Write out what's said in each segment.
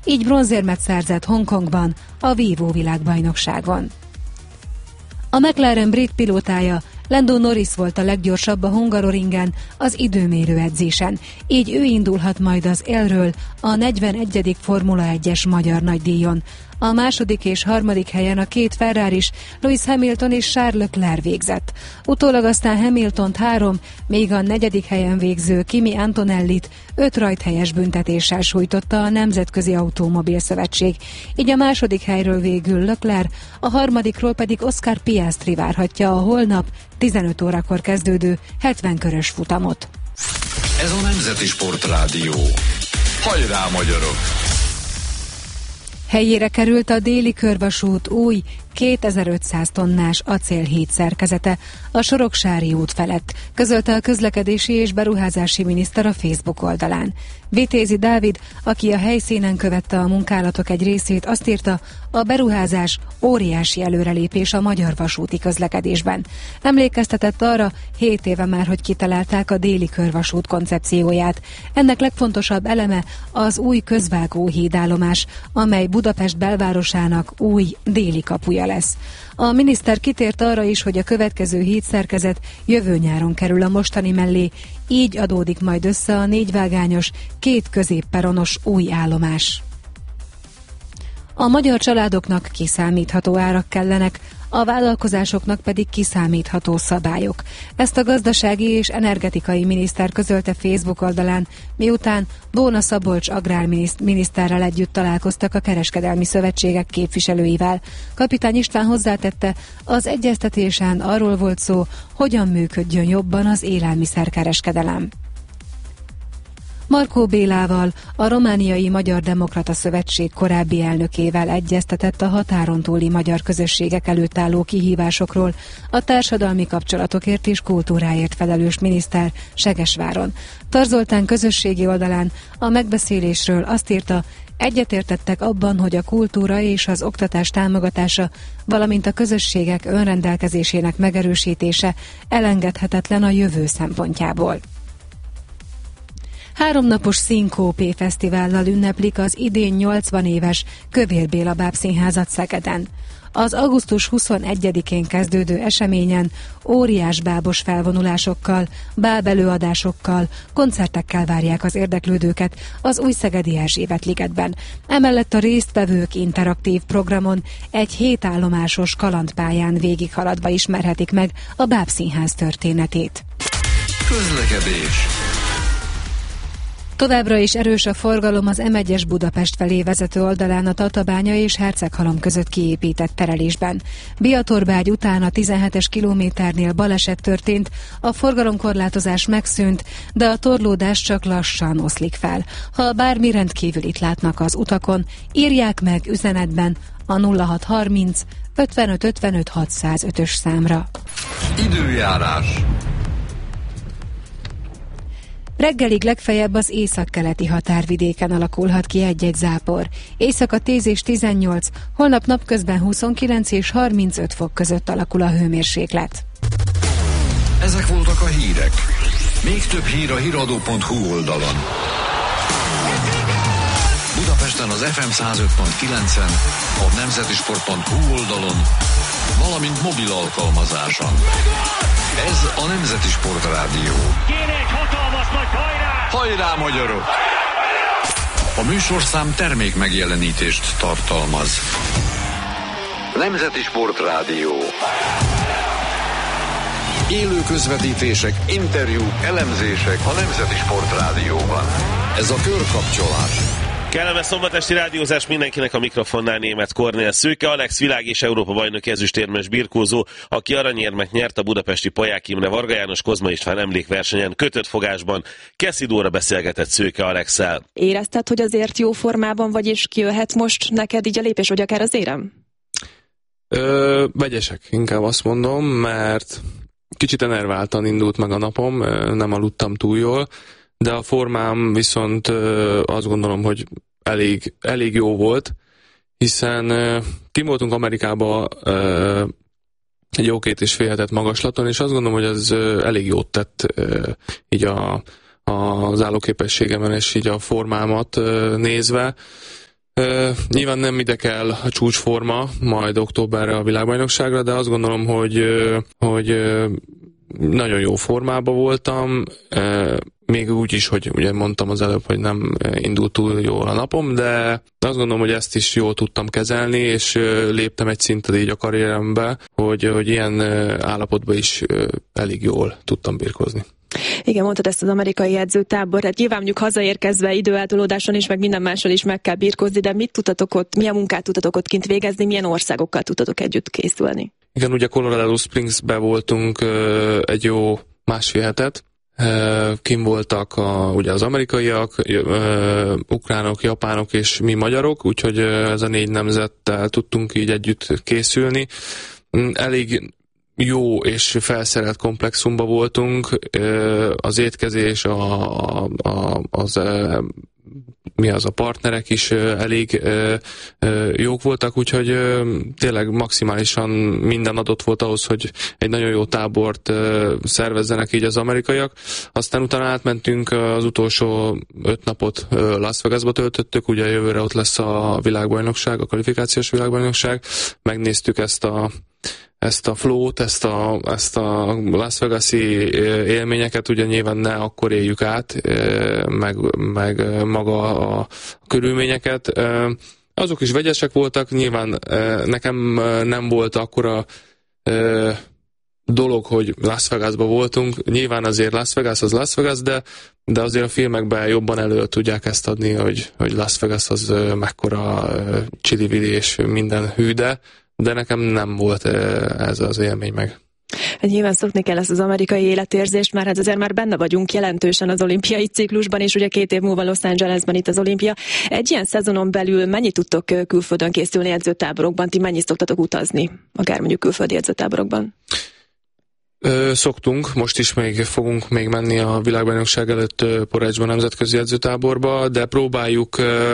így bronzérmet szerzett Hongkongban a vívó világbajnokságon. A McLaren brit pilótája Lando Norris volt a leggyorsabb a Hungaroringen az időmérő edzésen, így ő indulhat majd az élről a 41. Formula 1-es magyar nagydíjon. A második és harmadik helyen a két Ferraris, Lewis Hamilton és Charles Leclerc végzett. Utólag aztán Hamiltont 3, még a negyedik helyen végző Kimi Antonellit 5 rajthelyes büntetéssel sújtotta a Nemzetközi Automobil Szövetség. Így a második helyről végül Leclerc, a harmadikról pedig Oscar Piastri várhatja a holnap 15 órakor kezdődő 70 körös futamot. Ez a Nemzeti Sportrádió. Hajrá, magyarok! Helyére került a Déli Körvasút új 2500 tonnás acélhíd szerkezete a Soroksári út felett, közölte a közlekedési és beruházási miniszter a Facebook oldalán. Vitézi Dávid, aki a helyszínen követte a munkálatok egy részét, azt írta, a beruházás óriási előrelépés a magyar vasúti közlekedésben. Emlékeztetett arra, 7 éve már, hogy kitalálták a Déli Körvasút koncepcióját. Ennek legfontosabb eleme az új közvágó hídállomás, amely Budapest belvárosának új déli kapuja lesz. A miniszter kitért arra is, hogy a következő hídszerkezet jövő nyáron kerül a mostani mellé, így adódik majd össze a 4 vágányos, 2 középperonos új állomás. A magyar családoknak kiszámítható árak kellenek, a vállalkozásoknak pedig kiszámítható szabályok. Ezt a gazdasági és energetikai miniszter közölte Facebook oldalán, miután Bóna Szabolcs agrárminiszterrel együtt találkoztak a kereskedelmi szövetségek képviselőivel. Kapitány István hozzátette, az egyeztetésen arról volt szó, hogyan működjön jobban az élelmiszerkereskedelem. Markó Bélával, a Romániai Magyar Demokrata Szövetség korábbi elnökével egyeztetett a határon túli magyar közösségek előtt álló kihívásokról a társadalmi kapcsolatokért és kultúráért felelős miniszter Segesváron. Tarzoltán közösségi oldalán a megbeszélésről azt írta, egyetértettek abban, hogy a kultúra és az oktatás támogatása, valamint a közösségek önrendelkezésének megerősítése elengedhetetlen a jövő szempontjából. 3 napos Szinkópé fesztivállal ünneplik az idén 80 éves Kövér Béla Bábszínházat Szegeden. Az augusztus 21-én kezdődő eseményen óriás bábos felvonulásokkal, bábelőadásokkal, koncertekkel várják az érdeklődőket az Újszegedi Erzsébet-ligetben. Emellett a résztvevők interaktív programon egy 7 állomásos kalandpályán végighaladva ismerhetik meg a Bábszínház történetét. Közlekedés. Továbbra is erős a forgalom az M1-es Budapest felé vezető oldalán a Tatabánya és Herceghalom között kiépített terelésben. Biatorbágy után a 17-es kilométernél baleset történt, a forgalomkorlátozás megszűnt, de a torlódás csak lassan oszlik fel. Ha bármi rendkívülit látnak az utakon, írják meg üzenetben a 0630 55 55 605-ös számra. Időjárás. Reggelig legfeljebb az északkeleti határvidéken alakulhat ki egy-egy zápor. Éjszaka 10 és 18, holnap napközben 29 és 35 fok között alakul a hőmérséklet. Ezek voltak a hírek. Még több hír a hiradó.hu oldalon. Budapesten az FM 105.9-en, a nemzetisport.hu oldalon, valamint mobil alkalmazáson. Ez a Nemzeti Sportrádió. Kérek, hatalmas nagy hajrá! Hajrá, magyarok! A műsorszám termék megjelenítést tartalmaz. Nemzeti Sportrádió. Élő közvetítések, interjúk, elemzések a Nemzeti Sportrádióban. Ez a körkapcsolás. Kellemes szombatesti rádiózás mindenkinek, a mikrofonnál Németh Kornél. Szőke Alex világ- és Európa-bajnok ezüstérmes birkózó, aki aranyérmet nyert a budapesti Paják Imre Varga János Kozma István emlékversenyen kötött fogásban. Keszidóra beszélgetett Szőke Alexszel. Érezted, hogy azért jó formában vagy, és kijöhet most neked így a lépés, vagy akár az érem? Vegyesek, inkább azt mondom, mert kicsit enerváltan indult meg a napom, nem aludtam túl jól, de a formám viszont azt gondolom, hogy elég jó volt, hiszen kim voltunk Amerikába egy jó 2,5 hetet magaslaton, és azt gondolom, hogy az elég jót tett így az állóképességemen, és így a formámat nézve. Nyilván nem ide kell a csúcsforma majd októberre a világbajnokságra, de azt gondolom, hogy nagyon jó formában voltam, még úgy is, hogy ugye mondtam az előbb, hogy nem indult túl jól a napom, de azt gondolom, hogy ezt is jól tudtam kezelni, és léptem egy szintet így a karrierembe, hogy ilyen állapotban is elég jól tudtam birkózni. Igen, mondtad ezt az amerikai edzőtábor, hát nyilván mondjuk hazaérkezve időeltolódáson is, meg minden mással is meg kell birkózni, de mit tudtatok ott, milyen munkát tudtatok ott kint végezni, milyen országokkal tudtatok együtt készülni? Igen, ugye Colorado Springsbe voltunk egy jó másfél hetet, kim voltak ugye az amerikaiak, ukránok, japánok és mi magyarok, úgyhogy ez a 4 nemzettel tudtunk így együtt készülni. Elég jó és felszerelt komplexumba voltunk, az étkezés, a partnerek is elég jók voltak, úgyhogy tényleg maximálisan minden adott volt ahhoz, hogy egy nagyon jó tábort szervezzenek így az amerikaiak. Aztán utána átmentünk, az utolsó 5 napot Las Vegasba töltöttük, ugye jövőre ott lesz a világbajnokság, a kvalifikációs világbajnokság. Megnéztük ezt a flow-t, ezt a Las Vegas-i élményeket, ugye nyilván ne akkor éljük át, meg maga a körülményeket. Azok is vegyesek voltak, nyilván nekem nem volt akkora dolog, hogy Las Vegasban voltunk. Nyilván azért Las Vegas az Las Vegas, de azért a filmekben jobban elő tudják ezt adni, hogy Las Vegas az mekkora csili-vili és minden hű, de nekem nem volt ez az élmény meg. Hát nyilván szokni kell ezt az amerikai életérzést, mert hát azért már benne vagyunk jelentősen az olimpiai ciklusban, és ugye 2 év múlva Los Angelesben itt az olimpia. Egy ilyen szezonon belül mennyit tudtok külföldön készülni edzőtáborokban? Ti mennyit szoktatok utazni, akár mondjuk külföldi edzőtáborokban? Szoktunk, most is fogunk még menni a világbajnokság előtt Porečba nemzetközi edzőtáborba, de próbáljuk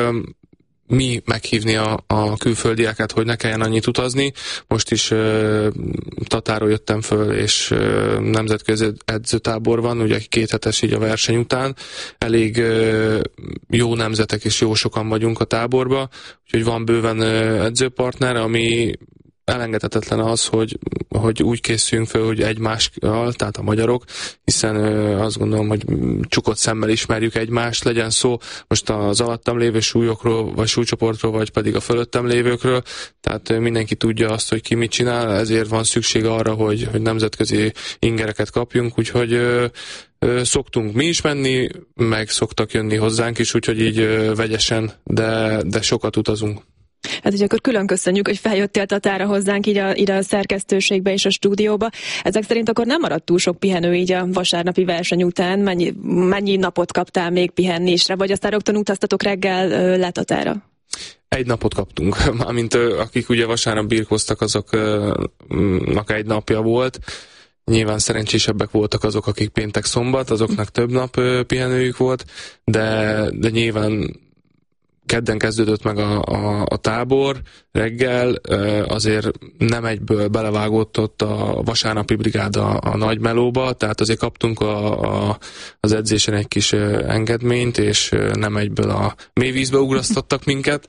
mi meghívni a külföldieket, hogy ne kelljen annyit utazni. Most is Tatáról jöttem föl, és nemzetközi edzőtábor van, ugye 2 hetes így a verseny után. Elég jó nemzetek és jó sokan vagyunk a táborba, úgyhogy van bőven edzőpartner, ami elengedhetetlen az, hogy úgy készüljünk fel, hogy egymással, tehát a magyarok, hiszen azt gondolom, hogy csukott szemmel ismerjük egymást, legyen szó most az alattam lévő súlyokról, vagy súlycsoportról, vagy pedig a fölöttem lévőkről, tehát mindenki tudja azt, hogy ki mit csinál, ezért van szükség arra, hogy nemzetközi ingereket kapjunk, úgyhogy szoktunk mi is menni, meg szoktak jönni hozzánk is, úgyhogy így vegyesen, de sokat utazunk. Hát ugye akkor külön köszönjük, hogy feljöttél Tatára hozzánk ide a szerkesztőségbe és a stúdióba. Ezek szerint akkor nem maradt túl sok pihenő így a vasárnapi verseny után? Mennyi napot kaptál még pihenésre, vagy aztán rögtön utaztatok reggel le Tatára? 1 napot kaptunk, mármint akik ugye vasárnap birkóztak, azoknak 1 napja volt. Nyilván szerencsésebbek voltak azok, akik péntek-szombat, azoknak több nap pihenőjük volt, de nyilván kedden kezdődött meg a tábor reggel, azért nem egyből belevágott ott a vasárnapi brigád a nagy melóba, tehát azért kaptunk az edzésen egy kis engedményt, és nem egyből a mélyvízbe ugrasztottak minket,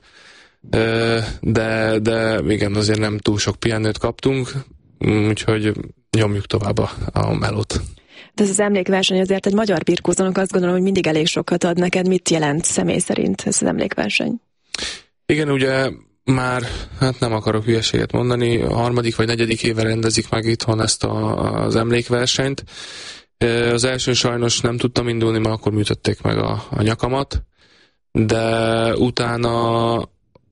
de igen, azért nem túl sok pihenőt kaptunk, úgyhogy nyomjuk tovább a melót. De ez az emlékverseny azért egy magyar birkózónak azt gondolom, hogy mindig elég sokat ad neked. Mit jelent személy szerint ez az emlékverseny? Igen, ugye már, hát nem akarok hülyeséget mondani, a 3. vagy 4. éve rendezik meg itthon ezt az emlékversenyt. Az első sajnos nem tudtam indulni, mert akkor műtötték meg a nyakamat, de utána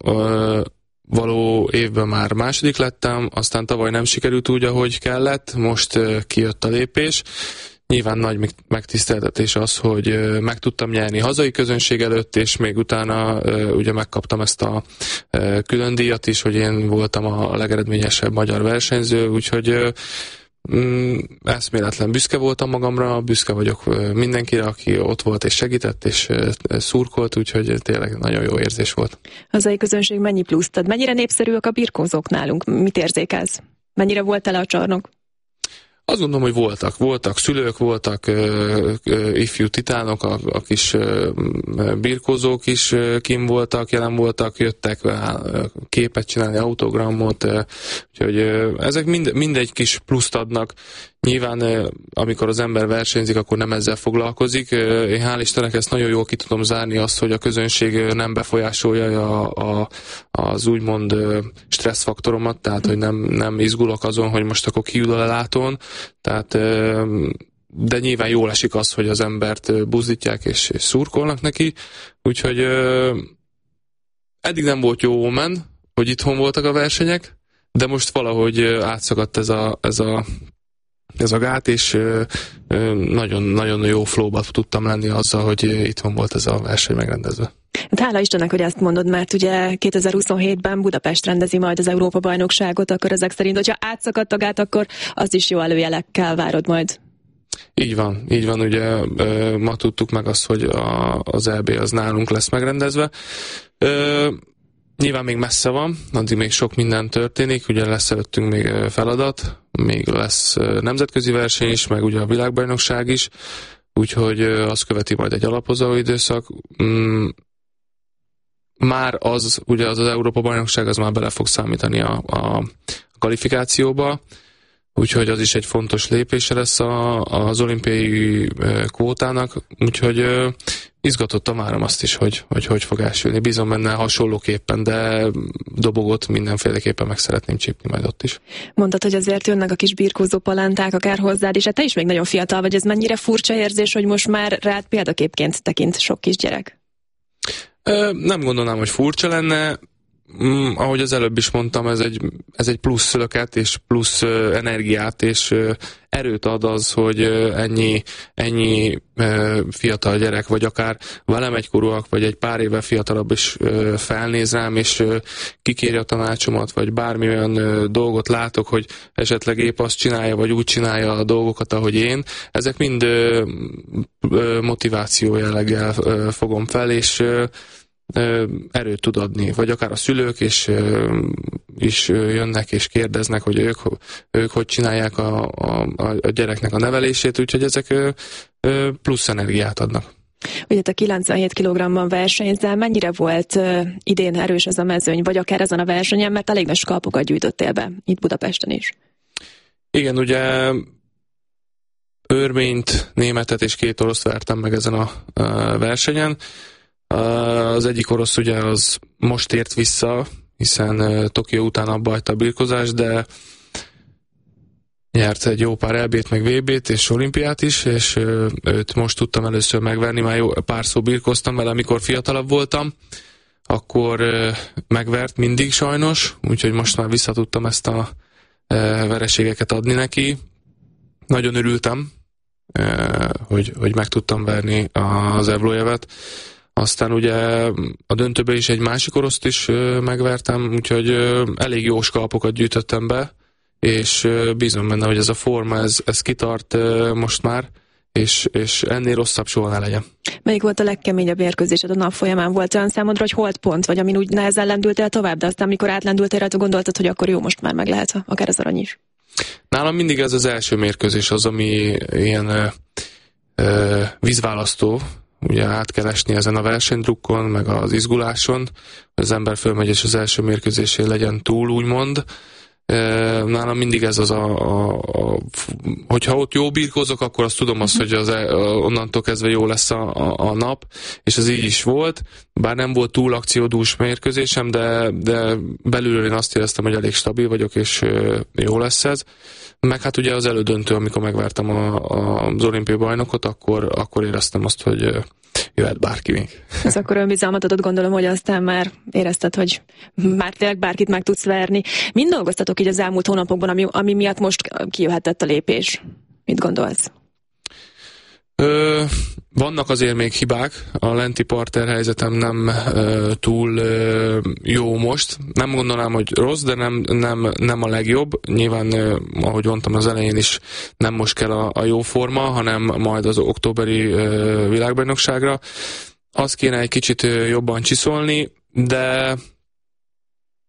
való évben már 2. lettem, aztán tavaly nem sikerült úgy, ahogy kellett, most kijött a lépés. Nyilván nagy megtiszteltetés az, hogy meg tudtam nyerni hazai közönség előtt, és még utána ugye megkaptam ezt a külön díjat is, hogy én voltam a legeredményesebb magyar versenyző, úgyhogy eszméletlen büszke voltam magamra, büszke vagyok mindenkire, aki ott volt és segített, és szurkolt, úgyhogy tényleg nagyon jó érzés volt. Hazai közönség mennyi pluszt ad? Mennyire népszerűek a birkózók nálunk? Mit érzékelsz? Mennyire volt tele a csarnok? Azt gondolom, hogy voltak szülők, voltak ifjú titánok, a kis birkózók is kim voltak, jelen voltak, jöttek képet csinálni, autogramot, úgyhogy ezek mind egy kis pluszt adnak. Nyilván, amikor az ember versenyzik, akkor nem ezzel foglalkozik. Én hál' Istennek ezt nagyon jól ki tudom zárni, azt, hogy a közönség nem befolyásolja az úgymond stresszfaktoromat, tehát hogy nem izgulok azon, hogy most akkor kiül a lelátón, tehát de nyilván jól esik az, hogy az embert buzdítják és szurkolnak neki, úgyhogy eddig nem volt jó omen, hogy itthon voltak a versenyek, de most valahogy átszakadt ez a gát, és nagyon jó flowba tudtam lenni azzal, hogy itthon volt ez a verseny megrendezve. Hát hála Istennek, hogy ezt mondod, mert ugye 2027-ben Budapest rendezi majd az Európa-bajnokságot, akkor ezek szerint, hogyha átszakadt a gát, akkor az is jó előjelekkel várod majd. Így van, ugye ma tudtuk meg azt, hogy az EB az nálunk lesz megrendezve. Nyilván még messze van, addig még sok minden történik, ugye lesz előttünk még feladat, még lesz nemzetközi verseny is, meg ugye a világbajnokság is, úgyhogy azt követi majd egy alapozó időszak. Már ugye az Európa-bajnokság az már bele fog számítani a kvalifikációba, úgyhogy az is egy fontos lépése lesz az olimpiai kvótának, úgyhogy izgatottan várom azt is, hogy fog elsülni. Bízom benne hasonlóképpen, de dobogot mindenféleképpen meg szeretném csípni majd ott is. Mondtad, hogy azért jönnek a kis birkózó palánták akár hozzád, és hát te is még nagyon fiatal vagy, ez mennyire furcsa érzés, hogy most már rád példaképként tekint sok kisgyerek? Nem gondolnám, hogy furcsa lenne. Ahogy az előbb is mondtam, ez egy plusz löket és plusz energiát és erőt ad az, hogy ennyi fiatal gyerek, vagy akár velem egykorúak, vagy egy pár éve fiatalabb is felnéz rám, és kikéri a tanácsomat, vagy bármilyen dolgot látok, hogy esetleg épp azt csinálja, vagy úgy csinálja a dolgokat, ahogy én. Ezek mind motiváció jelleggel fogom fel, és erőt tud adni, vagy akár a szülők is jönnek és kérdeznek, hogy ők hogy csinálják a gyereknek a nevelését, úgyhogy ezek plusz energiát adnak. Ugye te 97 kg-ban versenyzel, mennyire volt idén erős ez a mezőny, vagy akár ezen a versenyen, mert elég nagy skalpokat gyűjtöttél be, itt Budapesten is. Igen, ugye örményt, németet és 2 oroszt vertem meg ezen a versenyen. Az egyik orosz ugye az most ért vissza, hiszen Tokió után abba hagyta a birkózást, de nyert egy jó pár EB-t, meg VB-t és olimpiát is, és őt most tudtam először megverni, már párszor birkóztam vele, amikor fiatalabb voltam, akkor megvert mindig sajnos, úgyhogy most már vissza tudtam ezt a vereségeket adni neki. Nagyon örültem, hogy meg tudtam verni az Evlojevet. Aztán ugye a döntőbe is egy másik oroszt is megvertem, úgyhogy elég jó skalpokat gyűjtöttem be, és bízom benne, hogy ez a forma, ez kitart most már, és ennél rosszabb soha ne legyen. Melyik volt a legkeményebb mérkőzésed a nap folyamán? Volt olyan számodra, hogy holdpont, vagy amin úgy nehezen lendültél tovább, de aztán amikor átlendültél rajta, gondoltad, hogy akkor jó, most már meg lehet akár az arany is? Nálam mindig ez az első mérkőzés az, ami ilyen vízválasztó, ugye át kell esni ezen a versenydrukkon, meg az izguláson, hogy az ember fölmegy, és az első mérkőzésén legyen túl, úgymond. Nálam mindig ez az hogyha ott jó birkózok, akkor azt tudom azt, hogy onnantól kezdve jó lesz a nap, és ez így is volt, bár nem volt túl akciódús mérkőzésem, de belülről én azt éreztem, hogy elég stabil vagyok, és jó lesz ez. Meg hát ugye az elődöntő, amikor megvártam az olimpiai bajnokot, akkor éreztem azt, hogy jöhet bárki még. Ez akkor önbizalmat adott, gondolom, hogy aztán már érezted, hogy már tényleg bárkit meg tudsz verni. Mind dolgoztatok így az elmúlt hónapokban, ami miatt most kijöhetett a lépés? Mit gondolsz? Vannak azért még hibák, a lenti parter helyzetem nem túl jó most. Nem gondolnám, hogy rossz, de nem a legjobb. Nyilván, ahogy mondtam az elején is, nem most kell a jó forma, hanem majd az októberi világbajnokságra. Azt kéne egy kicsit jobban csiszolni, de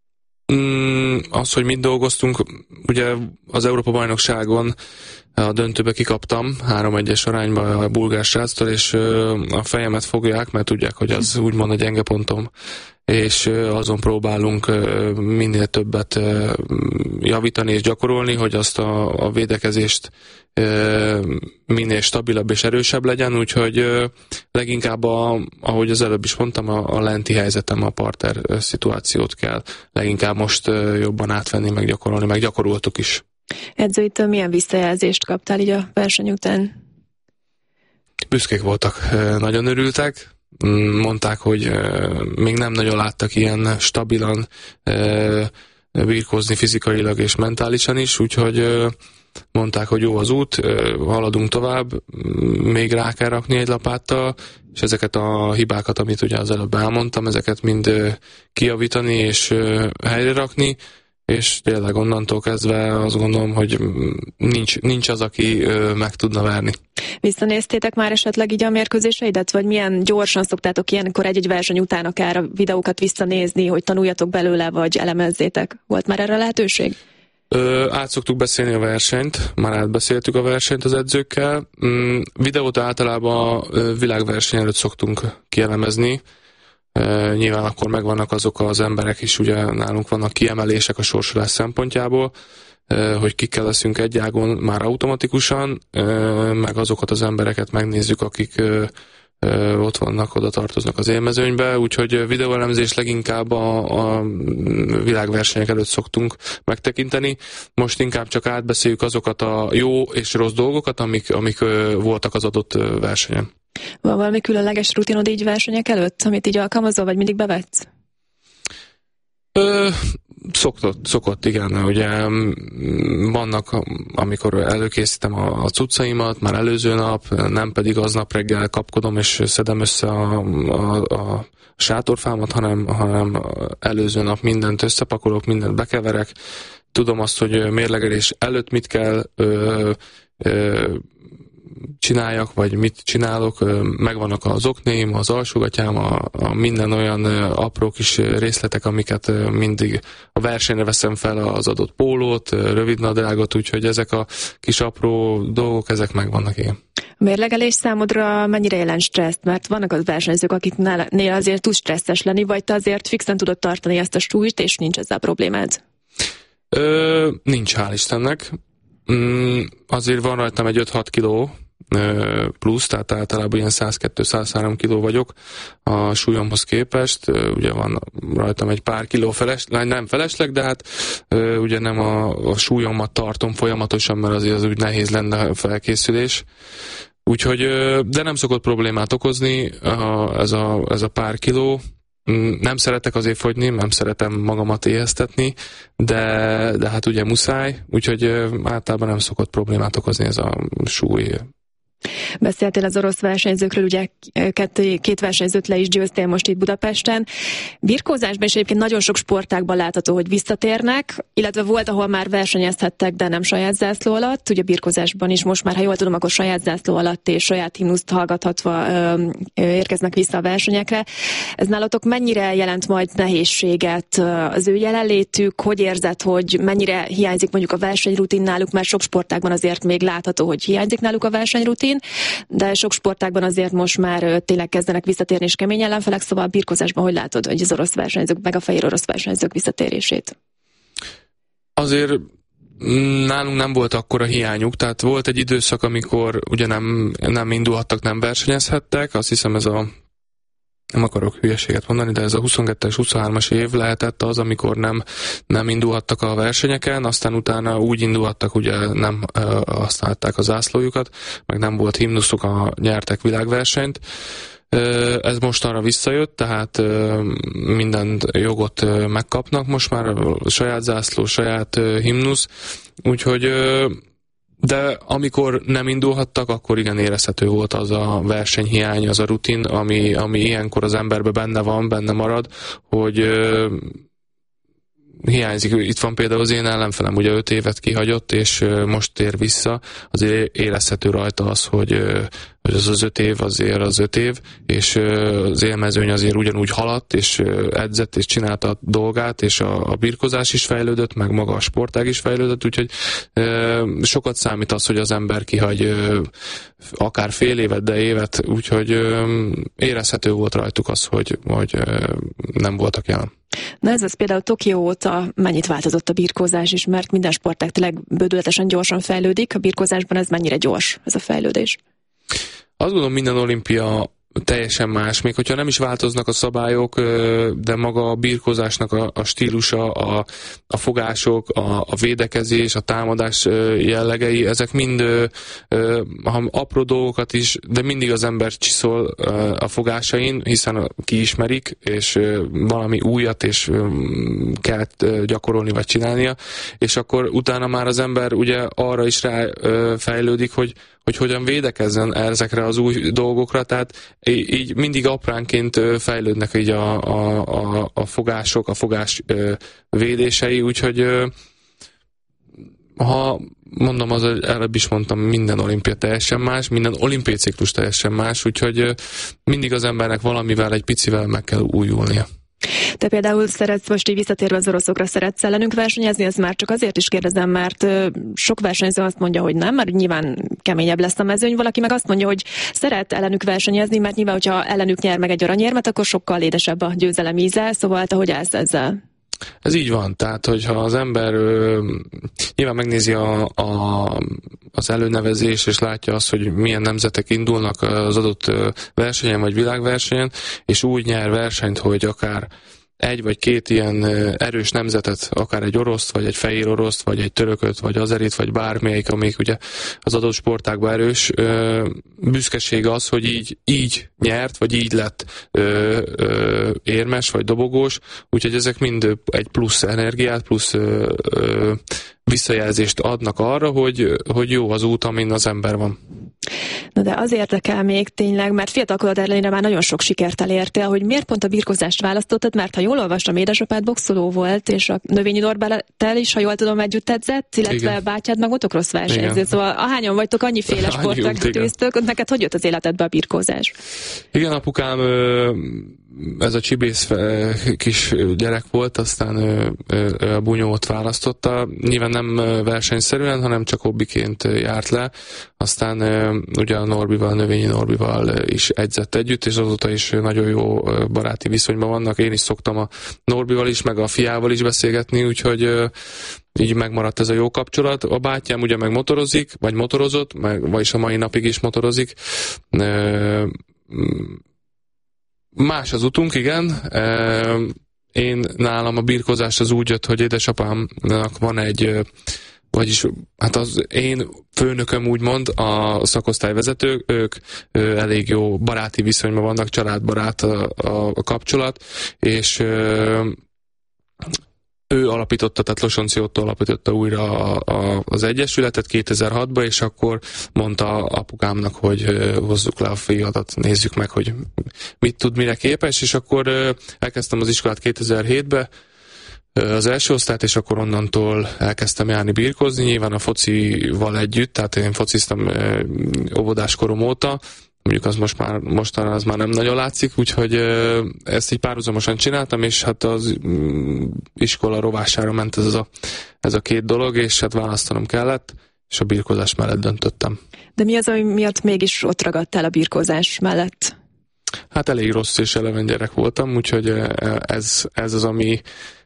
Az, hogy mit dolgoztunk, ugye az Európa-bajnokságon a döntőbe kikaptam 3-1-es arányban a bulgár sráctól, és a fejemet fogják, mert tudják, hogy az úgymond a gyenge pontom, és azon próbálunk minél többet javítani és gyakorolni, hogy azt a védekezést minél stabilabb és erősebb legyen, úgyhogy leginkább, ahogy az előbb is mondtam, a lenti helyzetem, a parter szituációt kell leginkább most jobban átvenni, meg gyakoroltuk is. Edzőitől milyen visszajelzést kaptál így a verseny után? Büszkék voltak, nagyon örültek. Mondták, hogy még nem nagyon láttak ilyen stabilan birkózni fizikailag és mentálisan is, úgyhogy mondták, hogy jó az út, haladunk tovább, még rá kell rakni egy lapáttal, és ezeket a hibákat, amit ugye az előbb elmondtam, ezeket mind kijavítani és helyre rakni, és tényleg onnantól kezdve azt gondolom, hogy nincs az, aki meg tudna verni. Visszanéztétek már esetleg így a mérkőzéseidet, vagy milyen gyorsan szoktátok ilyenkor egy verseny után akár a videókat visszanézni, hogy tanuljatok belőle, vagy elemezzétek? Volt már erre lehetőség? Át szoktuk beszélni a versenyt, már átbeszéltük a versenyt az edzőkkel. Videót általában világverseny előtt szoktunk kielemezni. Nyilván akkor megvannak azok az emberek is, ugye nálunk vannak kiemelések a sorsolás szempontjából, hogy kikkel leszünk egy ágon már automatikusan, meg azokat az embereket megnézzük, akik ott vannak, oda tartoznak az élmezőnybe, úgyhogy videóelemzés leginkább a világversenyek előtt szoktunk megtekinteni. Most inkább csak átbeszéljük azokat a jó és rossz dolgokat, amik voltak az adott versenyen. Van valami különleges rutinod így versenyek előtt, amit így alkalmazol, vagy mindig bevetsz? Szokott, igen. Ugye vannak, amikor előkészítem a cuccaimat, már előző nap, nem pedig aznap reggel kapkodom és szedem össze a sátorfámat, hanem előző nap mindent összepakolok, mindent bekeverek. Tudom azt, hogy mérlegelés előtt mit kell csináljak, vagy mit csinálok, megvannak az oknéim, az alsógatyám, a minden olyan apró kis részletek, amiket mindig a versenyre veszem fel, az adott pólót, rövidnadrágot, úgyhogy ezek a kis apró dolgok, ezek megvannak, igen. A mérlegelés számodra mennyire jelent stresszt? Mert vannak az versenyzők, akiknél azért tud stresszes lenni, vagy te azért fixen tudod tartani ezt a súlyt, és nincs ezzel problémád? Nincs, hál' Istennek. Azért van rajtam egy 5-6 kiló plusz, tehát általában ilyen 102-103 kiló vagyok a súlyomhoz képest. Ugye van rajtam egy pár kiló nem felesleg, de hát ugye nem a súlyomat tartom folyamatosan, mert azért az úgy nehéz lenne a felkészülés. Úgyhogy, de nem szokott problémát okozni ez a pár kiló. Nem szeretek azért fogyni, nem szeretem magamat éheztetni, de hát ugye muszáj, úgyhogy általában nem szokott problémát okozni ez a súly. Beszéltél az orosz versenyzőkről, ugye két versenyzőt le is győztél most itt Budapesten. Birkózásban is egyébként nagyon sok sportágban látható, hogy visszatérnek, illetve volt, ahol már versenyezhettek, de nem saját zászló alatt. Ugye birkózásban is most már, ha jól tudom, akkor saját zászló alatt és saját himnuszt hallgathatva érkeznek vissza a versenyekre. Ez nálatok mennyire jelent majd nehézséget az ő jelenlétük? Hogy érzed, hogy mennyire hiányzik mondjuk a versenyrutin náluk, mert sok sportágban azért még látható, hogy hiányzik náluk a versenyrutin, de sok sportágban azért most már tényleg kezdenek visszatérni és kemény ellenfelek, szóval a birkózásban hogy látod, hogy az orosz versenyzők, meg a fehér orosz versenyzők visszatérését? Azért nálunk nem volt akkora hiányuk, tehát volt egy időszak, amikor ugye nem indulhattak, nem versenyezhettek, azt hiszem nem akarok hülyeséget mondani, de ez a 22-es, 23-as év lehetett az, amikor nem indulhattak a versenyeken, aztán utána úgy indulhattak, ugye nem használták a zászlójukat, meg nem volt himnuszuk, nyertek világversenyt. Ez mostanra visszajött, tehát minden jogot megkapnak most már, saját zászló, saját himnusz, úgyhogy de amikor nem indulhattak, akkor igen érezhető volt az a versenyhiány, az a rutin, ami ilyenkor az emberbe benne marad, hogy hiányzik. Itt van például az én ellenfelem, ugye 5 évet kihagyott, és most tér vissza. Azért érezhető rajta az, hogy az 5 év azért az 5 év, és az élmezőny azért ugyanúgy haladt, és edzett, és csinálta a dolgát, és a birkozás is fejlődött, meg maga a sportág is fejlődött, úgyhogy sokat számít az, hogy az ember kihagy akár fél évet, de évet, úgyhogy érezhető volt rajtuk az, hogy nem voltak jelen. Na ez például Tokió óta mennyit változott a birkózás is, mert minden sportág tényleg bődületesen gyorsan fejlődik, a birkózásban ez mennyire gyors, ez a fejlődés? Azt gondolom, minden olimpia teljesen más, még hogyha nem is változnak a szabályok, de maga a birkózásnak a stílusa, a fogások, a védekezés, a támadás jellegei, ezek mind apró dolgokat is, de mindig az ember csiszol a fogásain, hiszen kiismerik, és valami újat és kell gyakorolni vagy csinálnia, és akkor utána már az ember ugye arra is ráfejlődik, hogy hogyan védekezzen ezekre az új dolgokra, tehát így mindig apránként fejlődnek így a fogások, a fogás védései, úgyhogy ha mondom, az előbb is mondtam, minden olimpia teljesen más, minden olimpiai ciklus teljesen más, úgyhogy mindig az embernek valamivel, egy picivel meg kell újulnia. Te például szeretsz, most így visszatérve az oroszokra, szeretsz ellenünk versenyezni, ez már csak azért is kérdezem, mert sok versenyző azt mondja, hogy nem, mert nyilván keményebb lesz a mezőny, valaki meg azt mondja, hogy szeret ellenük versenyezni, mert nyilván, hogyha ellenük nyer meg egy aranyérmet, akkor sokkal édesebb a győzelem íze, szóval te hogy állsz ezzel? Ez így van, tehát hogyha az ember nyilván megnézi az előnevezés, és látja azt, hogy milyen nemzetek indulnak az adott versenyen vagy világversenyen, és úgy nyer versenyt, hogy akár egy vagy két ilyen erős nemzetet, akár egy oroszt, vagy egy fehér oroszt, vagy egy törököt, vagy azerit, vagy bármelyik, amelyik ugye az adott sportágban erős, büszkeség az, hogy így nyert, vagy így lett érmes, vagy dobogós, úgyhogy ezek mind egy plusz energiát, plusz visszajelzést adnak arra, hogy jó az út, amin az ember van. Na de az érdekel még tényleg, mert fiatalkorod ellenére már nagyon sok sikert elértél, hogy miért pont a birkózást választottad, mert ha jól olvastam, édesapád boxoló volt, és a Növényi Norbert-tel is, ha jól tudom, együtt edzett, illetve igen. Bátyád meg motocross versenyző. Szóval ahányan vagytok, annyiféle sportra tűztök, neked hogy jött az életedbe a birkózás? Igen, apukám ez a csibész kis gyerek volt, aztán a bunyót választotta. Nyilván nem versenyszerűen, hanem csak hobbiként járt le. Aztán ugye a Norbival, Növényi Norbival is edzett együtt, és azóta is nagyon jó baráti viszonyban vannak. Én is szoktam a Norbival is, meg a fiával is beszélgetni, úgyhogy így megmaradt ez a jó kapcsolat. A bátyám ugye meg motorozik, vagy motorozott, vagyis a mai napig is motorozik. Más az utunk, igen. Én nálam a birkózás az úgy jött, hogy édesapámnak van egy, vagyis hát az én főnököm úgymond, a szakosztályvezető, ők elég jó baráti viszonyban vannak, családbarát a kapcsolat, és ő alapította, tehát Losonczy Ottó alapította újra az egyesületet 2006-ban, és akkor mondta apukámnak, hogy hozzuk le a fiadat, nézzük meg, hogy mit tud, mire képes, és akkor elkezdtem az iskolát 2007-ben, az első osztályt, és akkor onnantól elkezdtem járni birkózni, nyilván a focival együtt, tehát én fociztam óvodás korom óta, mondjuk az mostanában az már nem nagyon látszik, úgyhogy ezt így párhuzamosan csináltam, és hát az iskola rovására ment ez a két dolog, és hát választanom kellett, és a birkózás mellett döntöttem. De mi az, ami miatt mégis ott ragadtál a birkózás mellett? Hát elég rossz és eleven gyerek voltam, úgyhogy ez az, ami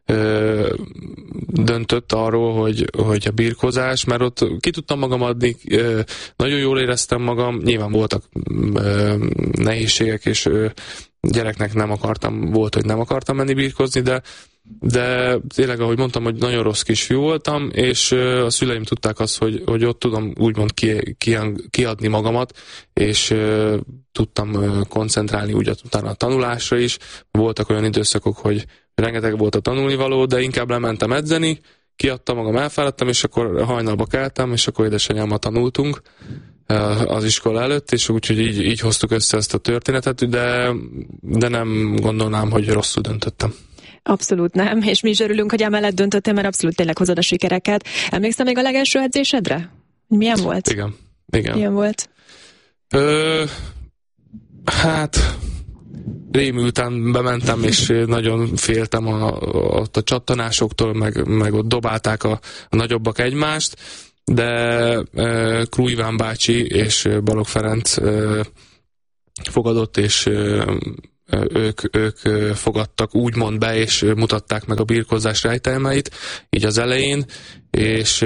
döntött arról, hogy a birkózás, mert ott ki tudtam magam adni, nagyon jól éreztem magam, nyilván voltak nehézségek, és gyereknek volt, hogy nem akartam menni birkózni, de tényleg, ahogy mondtam, hogy nagyon rossz kisfiú voltam, és a szüleim tudták azt, hogy ott tudom úgymond kiadni magamat, és tudtam koncentrálni úgy utána a tanulásra is. Voltak olyan időszakok, hogy rengeteg volt a tanulnivaló, de inkább lementem edzeni, kiadtam magam, elfáradtam, és akkor hajnalba keltem, és akkor édesanyámmal tanultunk az iskola előtt, és úgyhogy így hoztuk össze ezt a történetet, de nem gondolnám, hogy rosszul döntöttem. Abszolút nem, és mi is örülünk, hogy emellett döntöttél, mert abszolút tényleg hozod a sikereket. Emlékszel még a legelső edzésedre? Milyen volt? Igen. Milyen volt? Hát rémülten bementem, és nagyon féltem a csattanásoktól, meg ott dobálták a nagyobbak egymást, de Krúj Iván bácsi és Balogh Ferenc fogadott, és ők fogadtak úgymond be, és mutatták meg a birkózás rejtelmeit, így az elején, és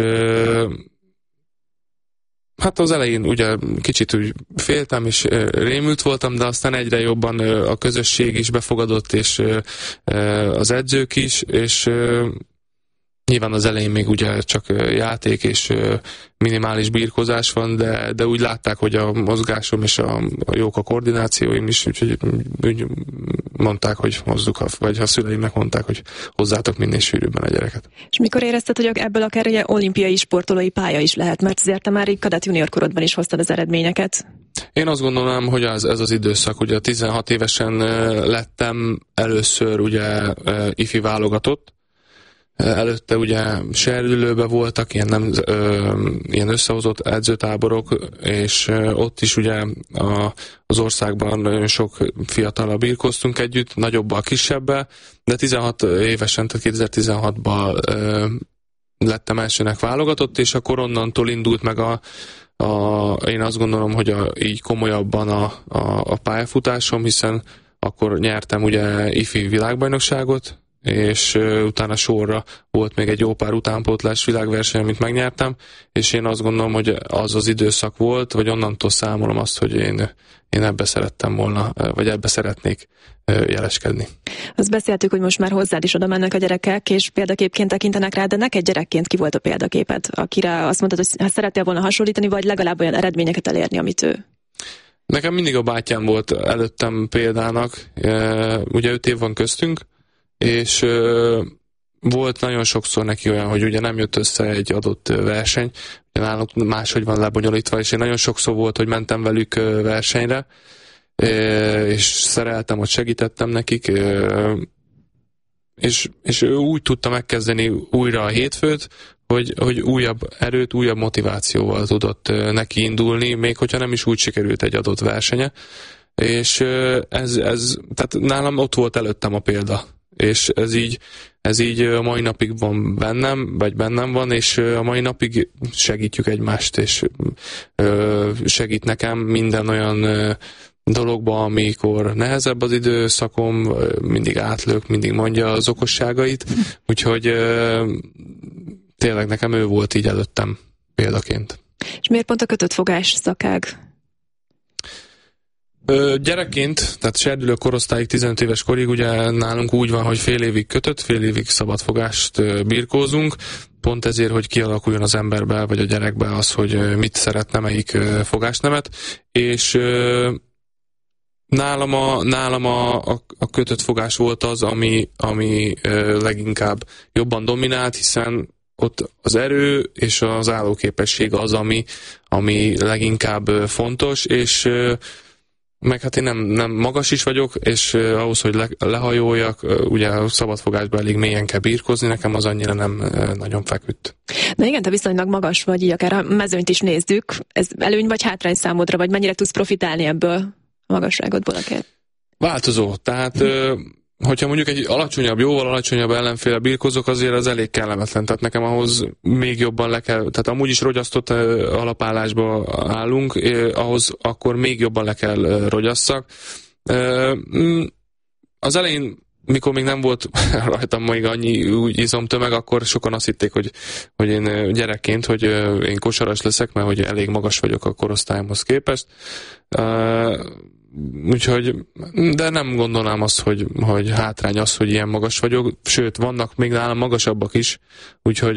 hát az elején ugye kicsit úgy féltem, és rémült voltam, de aztán egyre jobban a közösség is befogadott, és az edzők is, és nyilván az elején még ugye csak játék és minimális birkózás van, de úgy látták, hogy a mozgásom és a jók a koordinációim is, úgyhogy úgy mondták, hogy hozzuk, vagy a szüleimnek mondták, hogy hozzátok minél sűrűbben a gyereket. És mikor érezted, hogy ebből akár ugye olimpiai sportolói pálya is lehet, mert azért te már így kadett junior korodban is hoztad az eredményeket? Én azt gondolom, hogy ez az időszak, ugye 16 évesen lettem először ugye ifi válogatott. Előtte ugye serdülőben voltak ilyen összehozott edzőtáborok, és ott is ugye az országban nagyon sok fiatallal birkóztunk együtt, nagyobbal, kisebbel, de 16 évesen, tehát 2016-ban lettem elsőnek válogatott, és akkor onnantól indult meg én azt gondolom, hogy így komolyabban a pályafutásom, hiszen akkor nyertem ugye ifi világbajnokságot, és utána sorra volt még egy jó pár utánpótlás világverseny, amit megnyertem, és én azt gondolom, hogy az az időszak volt, vagy onnantól számolom azt, hogy én ebbe szerettem volna, vagy ebbe szeretnék jeleskedni. Azt beszéltük, hogy most már hozzád is oda mennek a gyerekek, és példaképként tekintenek rá, de neked gyerekként ki volt a példaképed, akire azt mondtad, hogy szerettél volna hasonlítani, vagy legalább olyan eredményeket elérni, amit ő? Nekem mindig a bátyám volt előttem példának, ugye 5 év van köztünk, és volt nagyon sokszor neki olyan, hogy ugye nem jött össze egy adott verseny, nálunk máshogy van lebonyolítva, és én nagyon sokszor volt, hogy mentem velük versenyre, és szereltem, hogy segítettem nekik, és ő úgy tudta megkezdeni újra a hétfőt, hogy újabb erőt, újabb motivációval tudott neki indulni, még hogyha nem is úgy sikerült egy adott versenye, és tehát nálam ott volt előttem a példa. És ez így a mai napig van bennem van, és a mai napig segítjük egymást, és segít nekem minden olyan dologba, amikor nehezebb az időszakom, mindig átlök, mindig mondja az okosságait, úgyhogy tényleg nekem ő volt így előttem példaként. És miért pont a kötött fogás szakág? Gyerekként, tehát serdülő korosztályig 15 éves korig ugye nálunk úgy van, hogy fél évig kötött, fél évig szabadfogást birkózunk, pont ezért, hogy kialakuljon az emberbe, vagy a gyerekbe az, hogy mit szeretne, melyik fogásnemet, és nálam a kötött fogás volt az, ami leginkább jobban dominált, hiszen ott az erő és az állóképesség az, ami leginkább fontos, és meg hát én nem magas is vagyok, és ahhoz, hogy lehajoljak, ugye a szabadfogásban elég mélyen kell birkózni, nekem az annyira nem nagyon feküdt. Na igen, te viszonylag magas vagy, így akár a mezőnyt is nézzük. Ez előny vagy hátrány számodra, vagy mennyire tudsz profitálni ebből a magasságodból akár? Változó, tehát hogyha mondjuk egy jóval alacsonyabb ellenféle birkózok, azért az elég kellemetlen, tehát nekem ahhoz még jobban tehát amúgy is rogyasztott alapállásba állunk, ahhoz akkor még jobban le kell rogyasszak. Az elején, mikor még nem volt rajtam még annyi úgy izomtömeg, akkor sokan azt hitték, hogy én gyerekként, hogy én kosaras leszek, mert hogy elég magas vagyok a korosztályomhoz képest. Úgyhogy, de nem gondolnám azt, hogy hátrány az, hogy ilyen magas vagyok, sőt, vannak még nálam magasabbak is, úgyhogy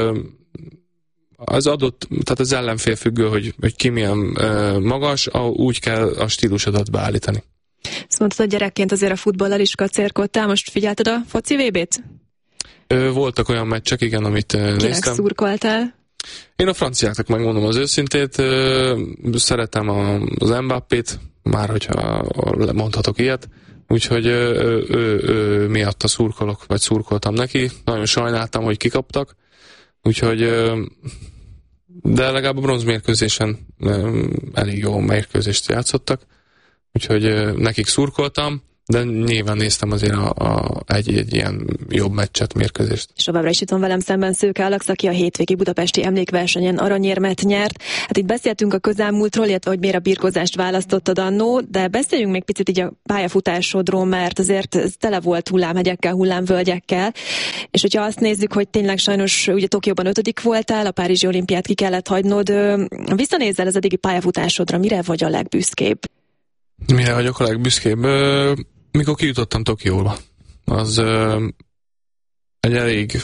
az adott, tehát az ellenfél függő, hogy ki milyen magas, úgy kell a stílusodat beállítani. Azt mondtad, hogy gyerekként azért a futballal is kacérkodtál, most figyelted a foci VB-t? Voltak olyan meccsek, igen, amit néztem. Kinek szurkoltál? Én a franciáknak megmondom az őszintét, szeretem az Mbappét, már hogyha mondhatok ilyet, úgyhogy ő miatta szurkolok, vagy szurkoltam neki. Nagyon sajnáltam, hogy kikaptak, úgyhogy de legalább a bronzmérkőzésen elég jó mérkőzést játszottak, úgyhogy nekik szurkoltam, de nyilván néztem azért egy ilyen jobb meccset, mérkőzést. És továbbra is itt van velem szemben Szőke Alex, aki a hétvégi budapesti emlékversenyen aranyérmet nyert. Hát itt beszéltünk a közelmúltról, illetve hogy miért a birkózást választottad annó, de beszéljünk még picit így a pályafutásodról, mert azért ez tele volt hullámhegyekkel, hullámvölgyekkel, és hogyha azt nézzük, hogy tényleg sajnos ugye Tokióban 5. voltál, a Párizsi olimpiát ki kellett hagynod, visszanézzel az eddigi pályafutásodra, mire vagy a legbüszkébb? Mire vagyok a legbüszkébb? Mikor kijutottam Tokióba. Az egy elég...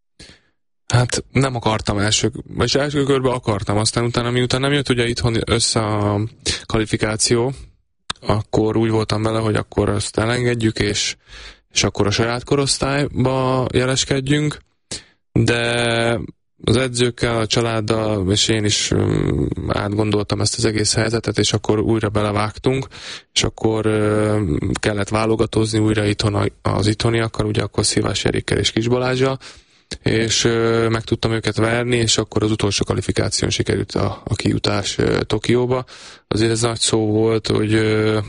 Hát nem akartam első körben akartam, aztán utána miután nem jött ugye itthon össze a kvalifikáció, akkor úgy voltam vele, hogy akkor azt elengedjük, és akkor a saját korosztályba jeleskedjünk, de az edzőkkel, a családdal, és én is átgondoltam ezt az egész helyzetet, és akkor újra belevágtunk, és akkor kellett válogatózni újra itthon az itthoniakkal, ugye akkor Szilvás Erikkel és Kis Balázsjal, és meg tudtam őket verni, és akkor az utolsó kvalifikáción sikerült a kijutás Tokióba. Azért ez nagy szó volt, hogy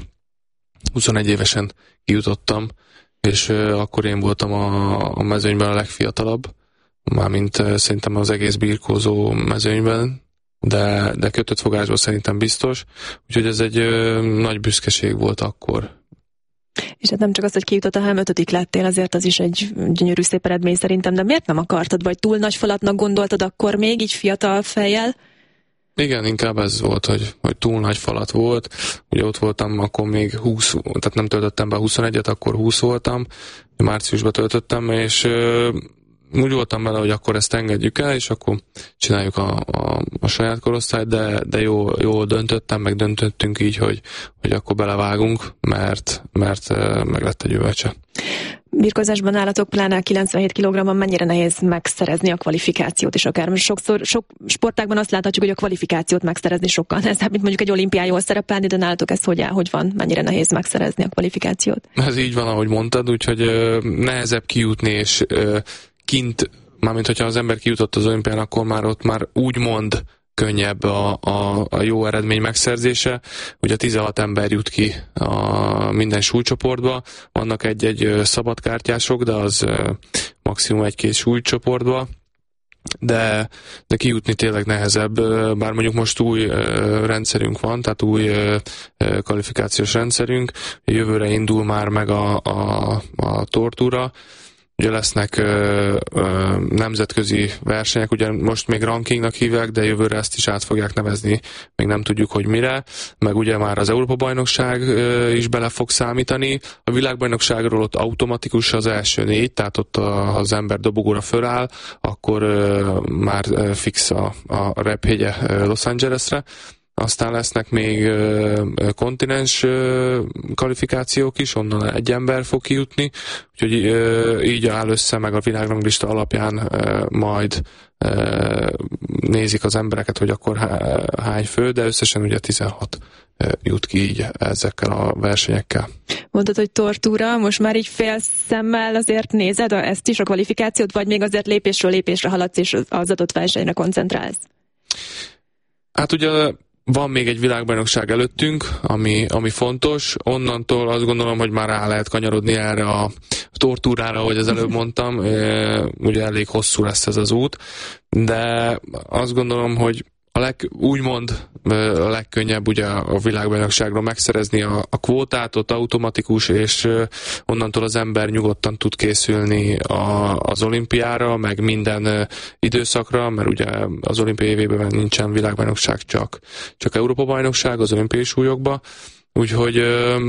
21 évesen kijutottam, és akkor én voltam a mezőnyben a legfiatalabb, mármint szerintem az egész birkózó mezőnyben, de kötött fogásban szerintem biztos, úgyhogy ez egy nagy büszkeség volt akkor. És hát nem csak az, hogy kijutottál, hanem 5. lettél, azért az is egy gyönyörű szép eredmény szerintem, de miért nem akartad, vagy túl nagy falatnak gondoltad akkor még, így fiatal fejjel? Igen, inkább ez volt, hogy túl nagy falat volt. Ugye ott voltam, akkor még 20, tehát nem töltöttem be 21-et, akkor 20 voltam, márciusban töltöttem, és úgy voltam vele, hogy akkor ezt engedjük el, és akkor csináljuk a saját korosztályt, de jól döntöttem, meg döntöttünk így, hogy akkor belevágunk, mert meg lett egy üvegcse. Birkózásban nálatok pláne 97 kg-ban mennyire nehéz megszerezni a kvalifikációt is akár? Sok sportágban azt láthatjuk, hogy a kvalifikációt megszerezni sokkal nehezebb, mint mondjuk egy olimpián jól szerepelni, de nálatok ez hogy van? Mennyire nehéz megszerezni a kvalifikációt? Ez így van, ahogy mondtad, úgyhogy nehezebb kijutni, és kint, mármint hogyha az ember kijutott az olimpián, akkor már ott már úgymond könnyebb a jó eredmény megszerzése. Ugye 16 ember jut ki minden súlycsoportba, vannak egy-egy szabadkártyások, de az maximum 1-2 súlycsoportba, de kijutni tényleg nehezebb, bár mondjuk most új rendszerünk van, tehát új kvalifikációs rendszerünk, jövőre indul már meg a tortúra. Ugye lesznek nemzetközi versenyek, ugye most még rankingnak hívják, de jövőre ezt is át fogják nevezni, még nem tudjuk, hogy mire, meg ugye már az Európa-bajnokság is bele fog számítani. A világbajnokságról ott automatikus az első 4, tehát ott az ember dobogóra föláll, akkor már fix a repjegye Los Angelesre. Aztán lesznek még kontinens kvalifikációk is, onnan egy ember fog kijutni, úgyhogy így áll össze, meg a világranglista alapján majd nézik az embereket, hogy akkor hány fő, de összesen ugye 16 jut ki így ezekkel a versenyekkel. Mondtad, hogy tortúra, most már így fél szemmel azért nézed ezt is, a kvalifikációt, vagy még azért lépésről lépésre haladsz, és az adott versenyre koncentrálsz? Hát ugye van még egy világbajnokság előttünk, ami fontos. Onnantól azt gondolom, hogy már rá lehet kanyarodni erre a tortúrára, ahogy az előbb mondtam. Ugye elég hosszú lesz ez az út, de azt gondolom, hogy úgymond a legkönnyebb ugye a világbajnokságról megszerezni a kvótát, ott automatikus, és onnantól az ember nyugodtan tud készülni az olimpiára, meg minden időszakra, mert ugye az olimpiai évében nincsen világbajnokság, csak Európa-bajnokság az olimpiai súlyokba, úgyhogy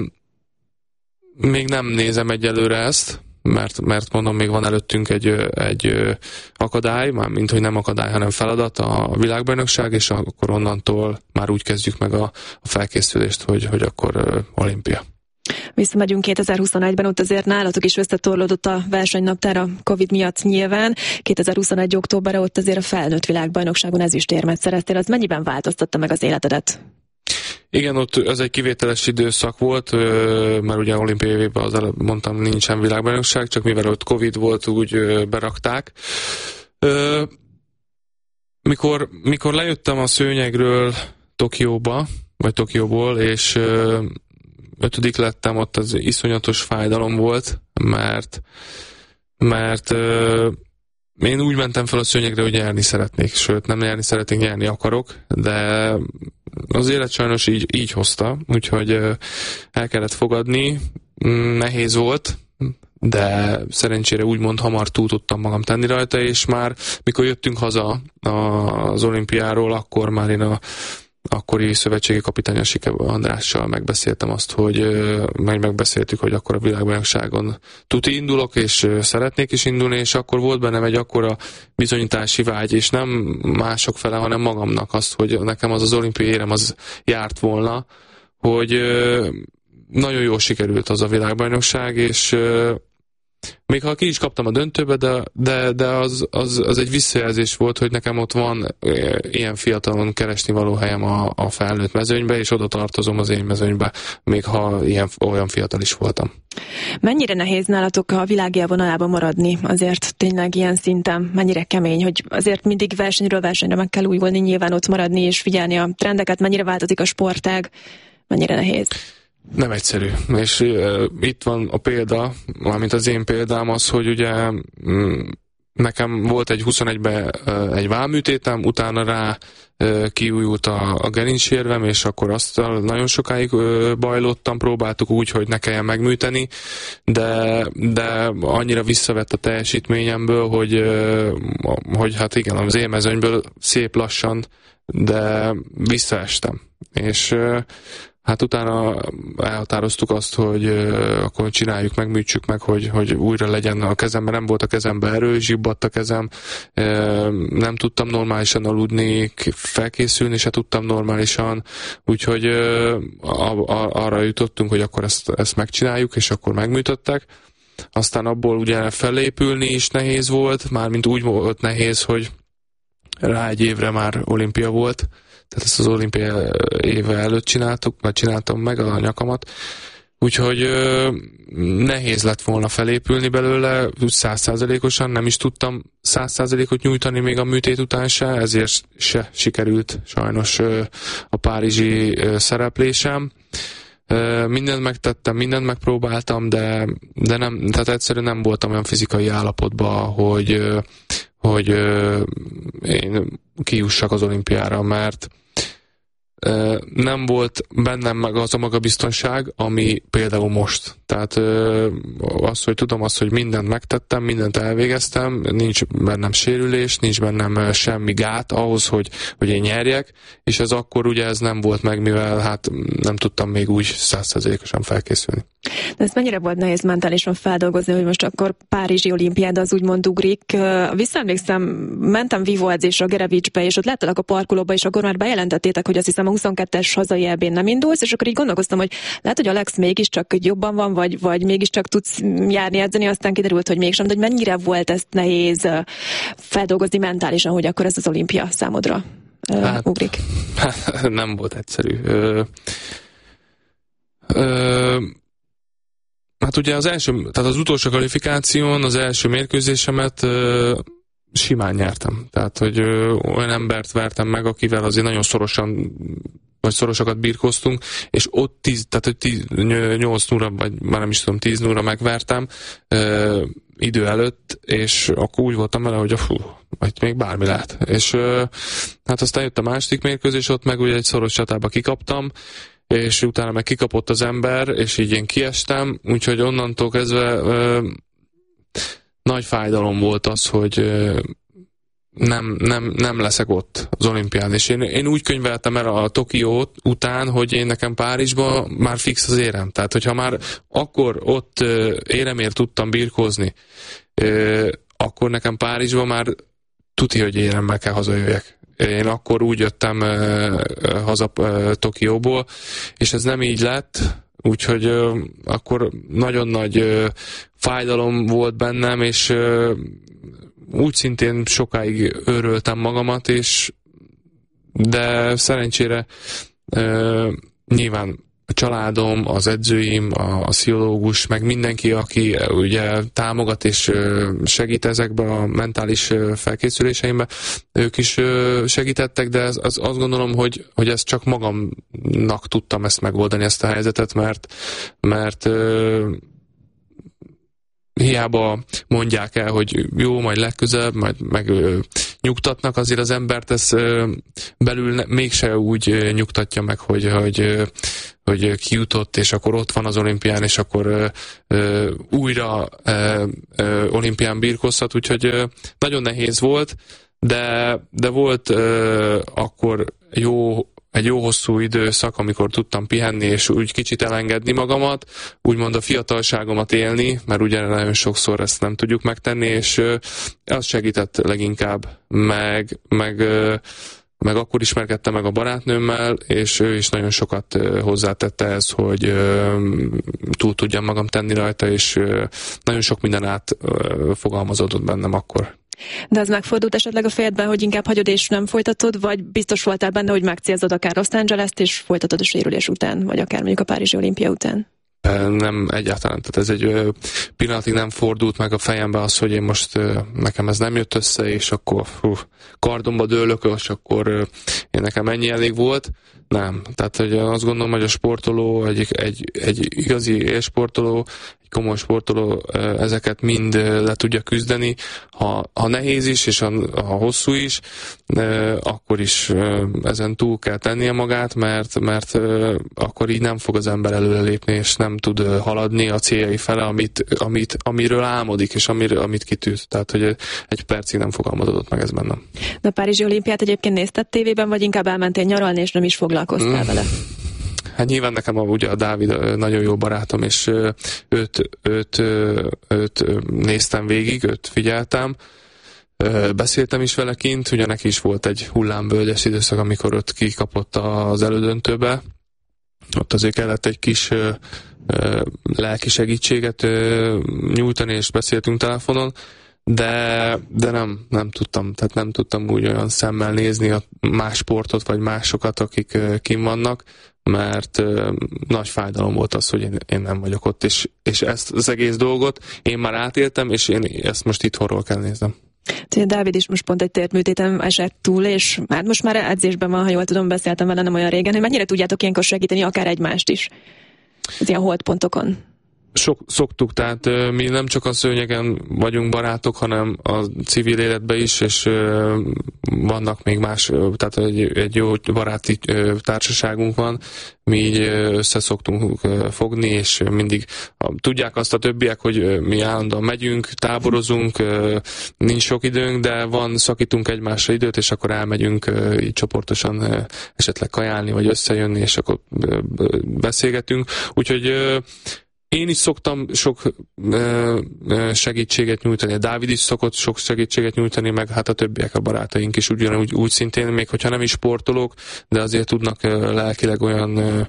még nem nézem egyelőre ezt, mert mondom, még van előttünk egy akadály, mármint hogy nem akadály, hanem feladat, a világbajnokság, és akkor onnantól már úgy kezdjük meg a felkészülést, hogy akkor olimpia. Visszamegyünk 2021-ben, ott azért nálatok is összetorlódott a versenynaptár a Covid miatt nyilván. 2021. októberre ott azért a felnőtt világbajnokságon ezüstérmet szereztél. Az mennyiben változtatta meg az életedet? Igen, ott ez egy kivételes időszak volt, mert ugye olimpiai évben az előbb mondtam, nincsen világbajnokság, csak mivel ott Covid volt, úgy berakták. Mikor lejöttem a szőnyegről Tokióból, és 5. lettem, ott az iszonyatos fájdalom volt, mert én úgy mentem fel a szőnyegre, hogy nyerni szeretnék, sőt nem nyerni szeretnék, nyerni akarok, de az élet sajnos így hozta, úgyhogy el kellett fogadni, nehéz volt, de szerencsére úgymond hamar túl tudtam magam tenni rajta, és már mikor jöttünk haza az olimpiáról, akkor már én a akkori szövetségi kapitány a Sike Andrással megbeszéltem azt, megbeszéltük, hogy akkor a világbajnokságon tuti indulok, és szeretnék is indulni, és akkor volt bennem egy akkora bizonyítási vágy, és nem mások fele, hanem magamnak azt, hogy nekem az olimpiai érem az járt volna, hogy nagyon jól sikerült az a világbajnokság, és még ha ki is kaptam a döntőbe, de az egy visszajelzés volt, hogy nekem ott van ilyen fiatalon keresni való helyem a felnőtt mezőnybe, és oda tartozom az én mezőnybe, még ha olyan fiatal is voltam. Mennyire nehéz nálatok a világ élvonalában maradni? Azért tényleg ilyen szinten mennyire kemény, hogy azért mindig versenyről versenyre meg kell újulni, nyilván ott maradni és figyelni a trendeket, mennyire változik a sportág, mennyire nehéz? Nem egyszerű, és itt van a példa, mármint az én példám az, hogy ugye nekem volt egy 21-ben egy vállműtétem, utána rá kiújult a gerincsérvem, és akkor azt nagyon sokáig bajlottam, próbáltuk úgy, hogy ne kelljen megműteni, de annyira visszavett a teljesítményemből, hogy hát igen, az élmezőnyből szép lassan, de visszaestem. És hát utána elhatároztuk azt, hogy akkor csináljuk meg, műtsük meg, hogy újra legyen a kezemben. Nem volt a kezemben erő, zsibbadt a kezem, nem tudtam normálisan aludni, felkészülni se tudtam normálisan, úgyhogy arra jutottunk, hogy akkor ezt megcsináljuk, és akkor megműtöttek. Aztán abból ugye felépülni is nehéz volt, mármint úgy volt nehéz, hogy rá egy évre már olimpia volt, tehát ezt az olimpia éve előtt csináltam meg a nyakamat, úgyhogy nehéz lett volna felépülni belőle 100%-osan, nem is tudtam 100%-ot nyújtani még a műtét után se, ezért se sikerült sajnos a párizsi szereplésem. Mindent megtettem, mindent megpróbáltam, de nem, tehát egyszerűen nem voltam olyan fizikai állapotban, hogy én kijussak az olimpiára, mert nem volt bennem meg az a magabiztonság, ami például most. Tehát az, hogy tudom azt, hogy mindent megtettem, mindent elvégeztem, nincs bennem sérülés, nincs bennem semmi gát ahhoz, hogy én nyerjek, és ez akkor ugye ez nem volt meg, mivel hát nem tudtam még úgy 100%-osan felkészülni. De ezt mennyire volt nehéz mentálisan feldolgozni, hogy most akkor párizsi olimpiáda az úgymond ugrik. Visszaemlékszem, mentem vívó edzésre a Gerevicsbe, és ott láttalak a parkolóba, és akkor már bejelentettétek, hogy azt hiszem a 22-es hazai EB-n nem indulsz, és akkor így gondolkoztam, hogy lehet, hogy Alex mégiscsak jobban van, vagy mégiscsak tudsz járni, edzeni, aztán kiderült, hogy mégsem, de hogy mennyire volt ezt nehéz feldolgozni mentálisan, hogy akkor ez az olimpia számodra ugrik? Nem volt egyszerű. Hát ugye tehát az utolsó kvalifikáción, az első mérkőzésemet simán nyertem. Tehát, hogy olyan embert vertem meg, akivel azért nagyon szorosakat birkóztunk, és ott 8-0, vagy már nem is tudom, 10-0 megvertem idő előtt, és akkor úgy voltam vele, hogy vagy még bármi lehet. És hát aztán jött a második mérkőzés, ott meg ugye egy szoros csatába kikaptam, és utána meg kikapott az ember, és így én kiestem, úgyhogy onnantól kezdve nagy fájdalom volt az, hogy nem leszek ott az olimpián, és én úgy könyveltem el a Tokió után, hogy én nekem Párizsban már fix az érem, tehát hogyha már akkor ott éremért tudtam birkózni, akkor nekem Párizsban már tuti, hogy éremmel kell hazajöjjek. Én akkor úgy jöttem haza Tokióból, és ez nem így lett, úgyhogy akkor nagyon nagy fájdalom volt bennem, és úgy szintén sokáig őröltem magamat, de szerencsére nyilván családom, az edzőim, a pszichológus, meg mindenki, aki ugye támogat és segít ezekben a mentális felkészüléseimben, ők is segítettek, de azt gondolom, hogy ezt csak magamnak tudtam ezt megoldani, ezt a helyzetet, mert hiába mondják el, hogy jó, majd legközelebb, majd meg nyugtatnak, azért az embert ez belül mégse úgy nyugtatja meg, hogy kijutott, és akkor ott van az olimpián, és akkor újra olimpián birkózhat, úgyhogy nagyon nehéz volt, de volt akkor egy jó hosszú időszak, amikor tudtam pihenni, és úgy kicsit elengedni magamat, úgymond a fiatalságomat élni, mert ugye nagyon sokszor ezt nem tudjuk megtenni, és az segített leginkább, meg akkor ismerkedtem meg a barátnőmmel, és ő is nagyon sokat hozzátette ez, hogy túl tudjam magam tenni rajta, és nagyon sok minden átfogalmazódott bennem akkor. De az megfordult esetleg a fejedben, hogy inkább hagyod és nem folytatod, vagy biztos voltál benne, hogy megcélzod akár Los Angeles-t, és folytatod a sérülés után, vagy akár mondjuk a Párizsi olimpia után? Nem, egyáltalán. Tehát ez egy pillanatig nem fordult meg a fejembe az, hogy én most nekem ez nem jött össze, és akkor kardomba dőlök, és akkor én nekem ennyi elég volt. Nem. Tehát hogy azt gondolom, hogy a sportoló, egy igazi élsportoló, egy komoly sportoló ezeket mind le tudja küzdeni. Ha nehéz is, és ha hosszú is, akkor is ezen túl kell tennie magát, mert akkor így nem fog az ember előrelépni, és nem tud haladni a céljai fele, amiről álmodik, és amit kitűz. Tehát, hogy egy percig nem fogalmazódott meg ez bennem. De a Párizsi olimpiát egyébként nézted tévében, vagy inkább elmentél nyaralni, és nem is foglalkoztál vele? Hát nyilván nekem ugye a Dávid nagyon jó barátom, és őt néztem végig, őt figyeltem, beszéltem is vele kint, ugye neki is volt egy hullámvölgyes időszak, amikor őt kikapott az elődöntőbe. Ott azért kellett egy kis lelki segítséget nyújtani, és beszéltünk telefonon, de nem tudtam, tehát nem tudtam úgy olyan szemmel nézni a más sportot, vagy másokat, akik kint vannak, mert nagy fájdalom volt az, hogy én nem vagyok ott, és ezt az egész dolgot én már átéltem, és én ezt most itthonról kell néznem. Dávid is most pont egy tértműtéten esett túl, és hát most már edzésben van, ha jól tudom, beszéltem vele nem olyan régen, hogy mennyire tudjátok ilyenkor segíteni akár egymást is az ilyen holdpontokon? Szoktuk, tehát mi nem csak a szőnyegen vagyunk barátok, hanem a civil életben is, és vannak még más, tehát egy jó baráti társaságunk van, mi így össze szoktunk fogni, és mindig tudják azt a többiek, hogy mi állandóan megyünk, táborozunk, nincs sok időnk, de szakítunk egymásra időt, és akkor elmegyünk így csoportosan esetleg kajálni, vagy összejönni, és akkor beszélgetünk. Úgyhogy én is szoktam sok segítséget nyújtani, a Dávid is szokott sok segítséget nyújtani, meg hát a többiek, a barátaink is ugyanúgy úgy szintén, még hogyha nem is sportolók, de azért tudnak lelkileg olyan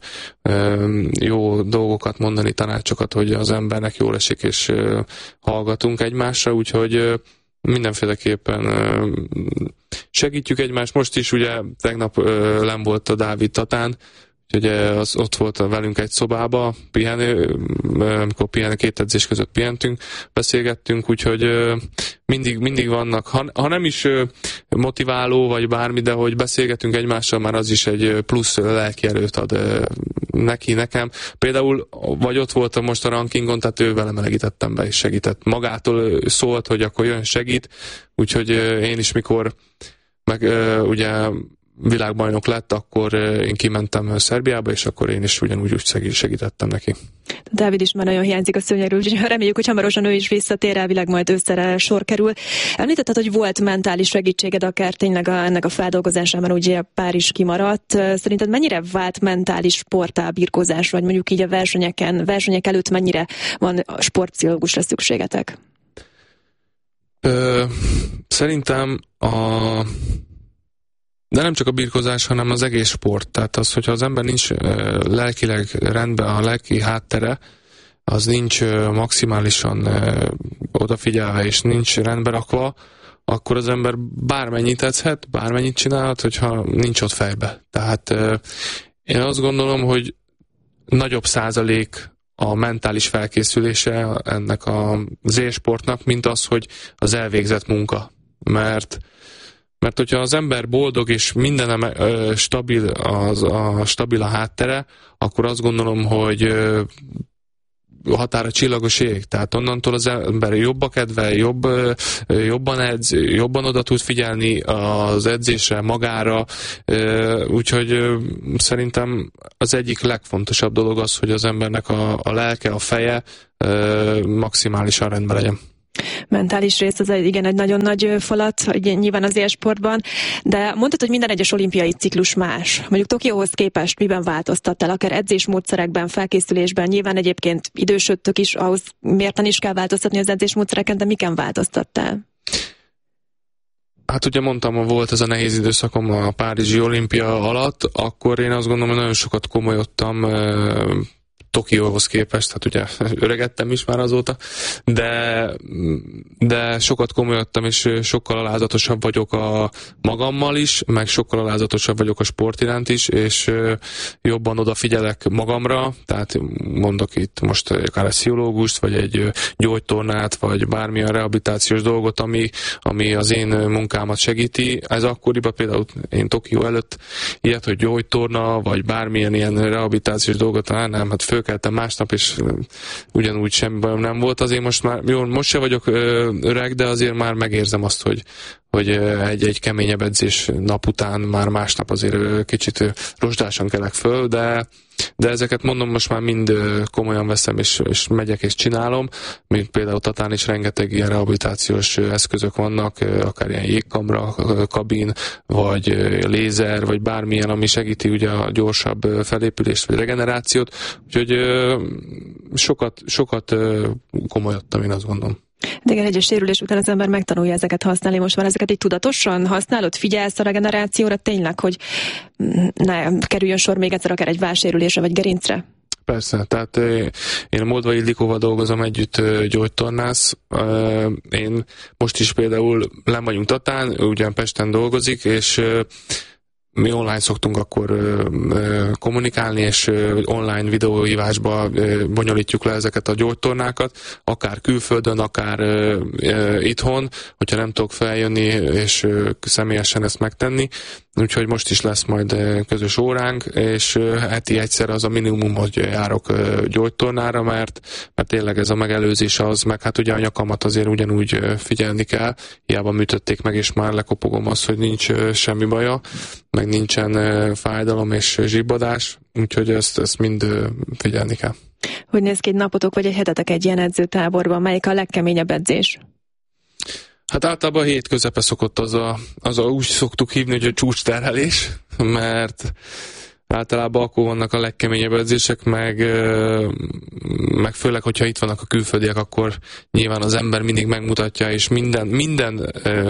jó dolgokat mondani, tanácsokat, hogy az embernek jól esik, és hallgatunk egymásra, úgyhogy mindenféleképpen segítjük egymást. Most is ugye tegnap lenn volt a Dávid Tatán, úgyhogy az ott volt velünk egy szobába, amikor két edzés között pihentünk, beszélgettünk, úgyhogy mindig vannak, ha nem is motiváló, vagy bármi, de hogy beszélgetünk egymással, már az is egy plusz lelki erőt ad nekem. Például, vagy ott voltam most a rankingon, tehát ő velem melegítettem be, és segített. Magától szólt, hogy akkor jön, segít, úgyhogy én is mikor ugye világbajnok lett, akkor én kimentem Szerbiába, és akkor én is ugyanúgy segítettem neki. Dávid is már nagyon hiányzik a szőnyegről, úgyhogy reméljük, hogy hamarosan ő is visszatér, elvileg majd ősszel sor kerül. Említetted, hogy volt mentális segítséged akár tényleg ennek a feldolgozásában, ugye Párizs kimaradt. Szerinted mennyire vált mentális sporttá birkózás, vagy mondjuk így a versenyek előtt mennyire van a sportpszichológusra szükségetek? Szerintem de nem csak a birkózás, hanem az egész sport. Tehát az, hogyha az ember nincs lelkileg rendben, a lelki háttere, az nincs maximálisan odafigyelve, és nincs rendbe rakva, akkor az ember bármennyit edzhet, bármennyit csinálhat, hogyha nincs ott fejbe. Tehát én azt gondolom, hogy nagyobb százalék a mentális felkészülése ennek az élsportnak, mint az, hogy az elvégzett munka. Mert hogyha az ember boldog és minden stabil a háttere, akkor azt gondolom, hogy határa csillagos ég. Tehát onnantól az ember jobb a kedve, jobban edz, jobban oda tud figyelni az edzésre, magára. Úgyhogy szerintem az egyik legfontosabb dolog az, hogy az embernek a lelke, a feje maximálisan rendben legyen. Mentális rész az egy nagyon nagy falat, nyilván az élsportban, de mondtad, hogy minden egyes olimpiai ciklus más. Mondjuk Tokióhoz képest miben változtattál, akár edzésmódszerekben, felkészülésben, nyilván egyébként idősödtök is, ahhoz mérten is kell változtatni az edzésmódszereken, de miken változtattál? Hát ugye mondtam, volt ez a nehéz időszakom a Párizsi olimpia alatt, akkor én azt gondolom, hogy nagyon sokat komolyodtam Tokióhoz képest, hát ugye öregedtem is már azóta, de sokat komolyodtam, és sokkal alázatosabb vagyok a magammal is, meg sokkal alázatosabb vagyok a sport iránt is, és jobban odafigyelek magamra, tehát mondok itt most akár egy pszichológust, vagy egy gyógytornát, vagy bármilyen rehabilitációs dolgot, ami az én munkámat segíti. Ez akkoriban például én Tokió előtt ilyet, hogy gyógytorna, vagy bármilyen ilyen rehabilitációs dolgot, nem, hát fölkeltem másnap, és ugyanúgy semmi bajom nem volt. Azért most se vagyok öreg, de azért már megérzem azt, hogy egy keményebb edzés nap után már másnap azért kicsit rozsdásan kelek föl, de ezeket mondom, most már mind komolyan veszem, és megyek és csinálom, mint például Tatán is rengeteg ilyen rehabilitációs eszközök vannak, akár ilyen jégkamra, kabin, vagy lézer, vagy bármilyen, ami segíti ugye a gyorsabb felépülést, vagy regenerációt, úgyhogy sokat komolyodtam, én azt gondolom. De igen, egyes sérülés után az ember megtanulja ezeket használni. Most már ezeket így tudatosan használod? Figyelsz a regenerációra tényleg, hogy ne kerüljön sor még egyszer akár egy válsérülésre vagy gerincre? Persze, tehát én a Moldvai Ildikóval dolgozom együtt, gyógytornász. Én most is például len vagyunk Tatán, ugyan Pesten dolgozik, és mi online szoktunk akkor kommunikálni, és online videóhívásba bonyolítjuk le ezeket a gyógytornákat, akár külföldön, akár itthon, hogyha nem tudok feljönni, és személyesen ezt megtenni. Úgyhogy most is lesz majd közös óránk, és heti egyszer az a minimum, hogy járok gyógytornára, mert tényleg ez a megelőzés az, meg hát ugye a nyakamat azért ugyanúgy figyelni kell, hiába műtötték meg, és már lekopogom azt, hogy nincs semmi baja, meg nincsen fájdalom és zsibbadás, úgyhogy ezt mind figyelni kell. Hogy néz ki egy napotok, vagy egy hetetek egy ilyen edzőtáborban? Melyik a legkeményebb edzés? Hát általában a hét közepe szokott az úgy szoktuk hívni, hogy a csúcsterhelés, mert általában akkor vannak a legkeményebb edzések, meg főleg, hogyha itt vannak a külföldiek, akkor nyilván az ember mindig megmutatja, és minden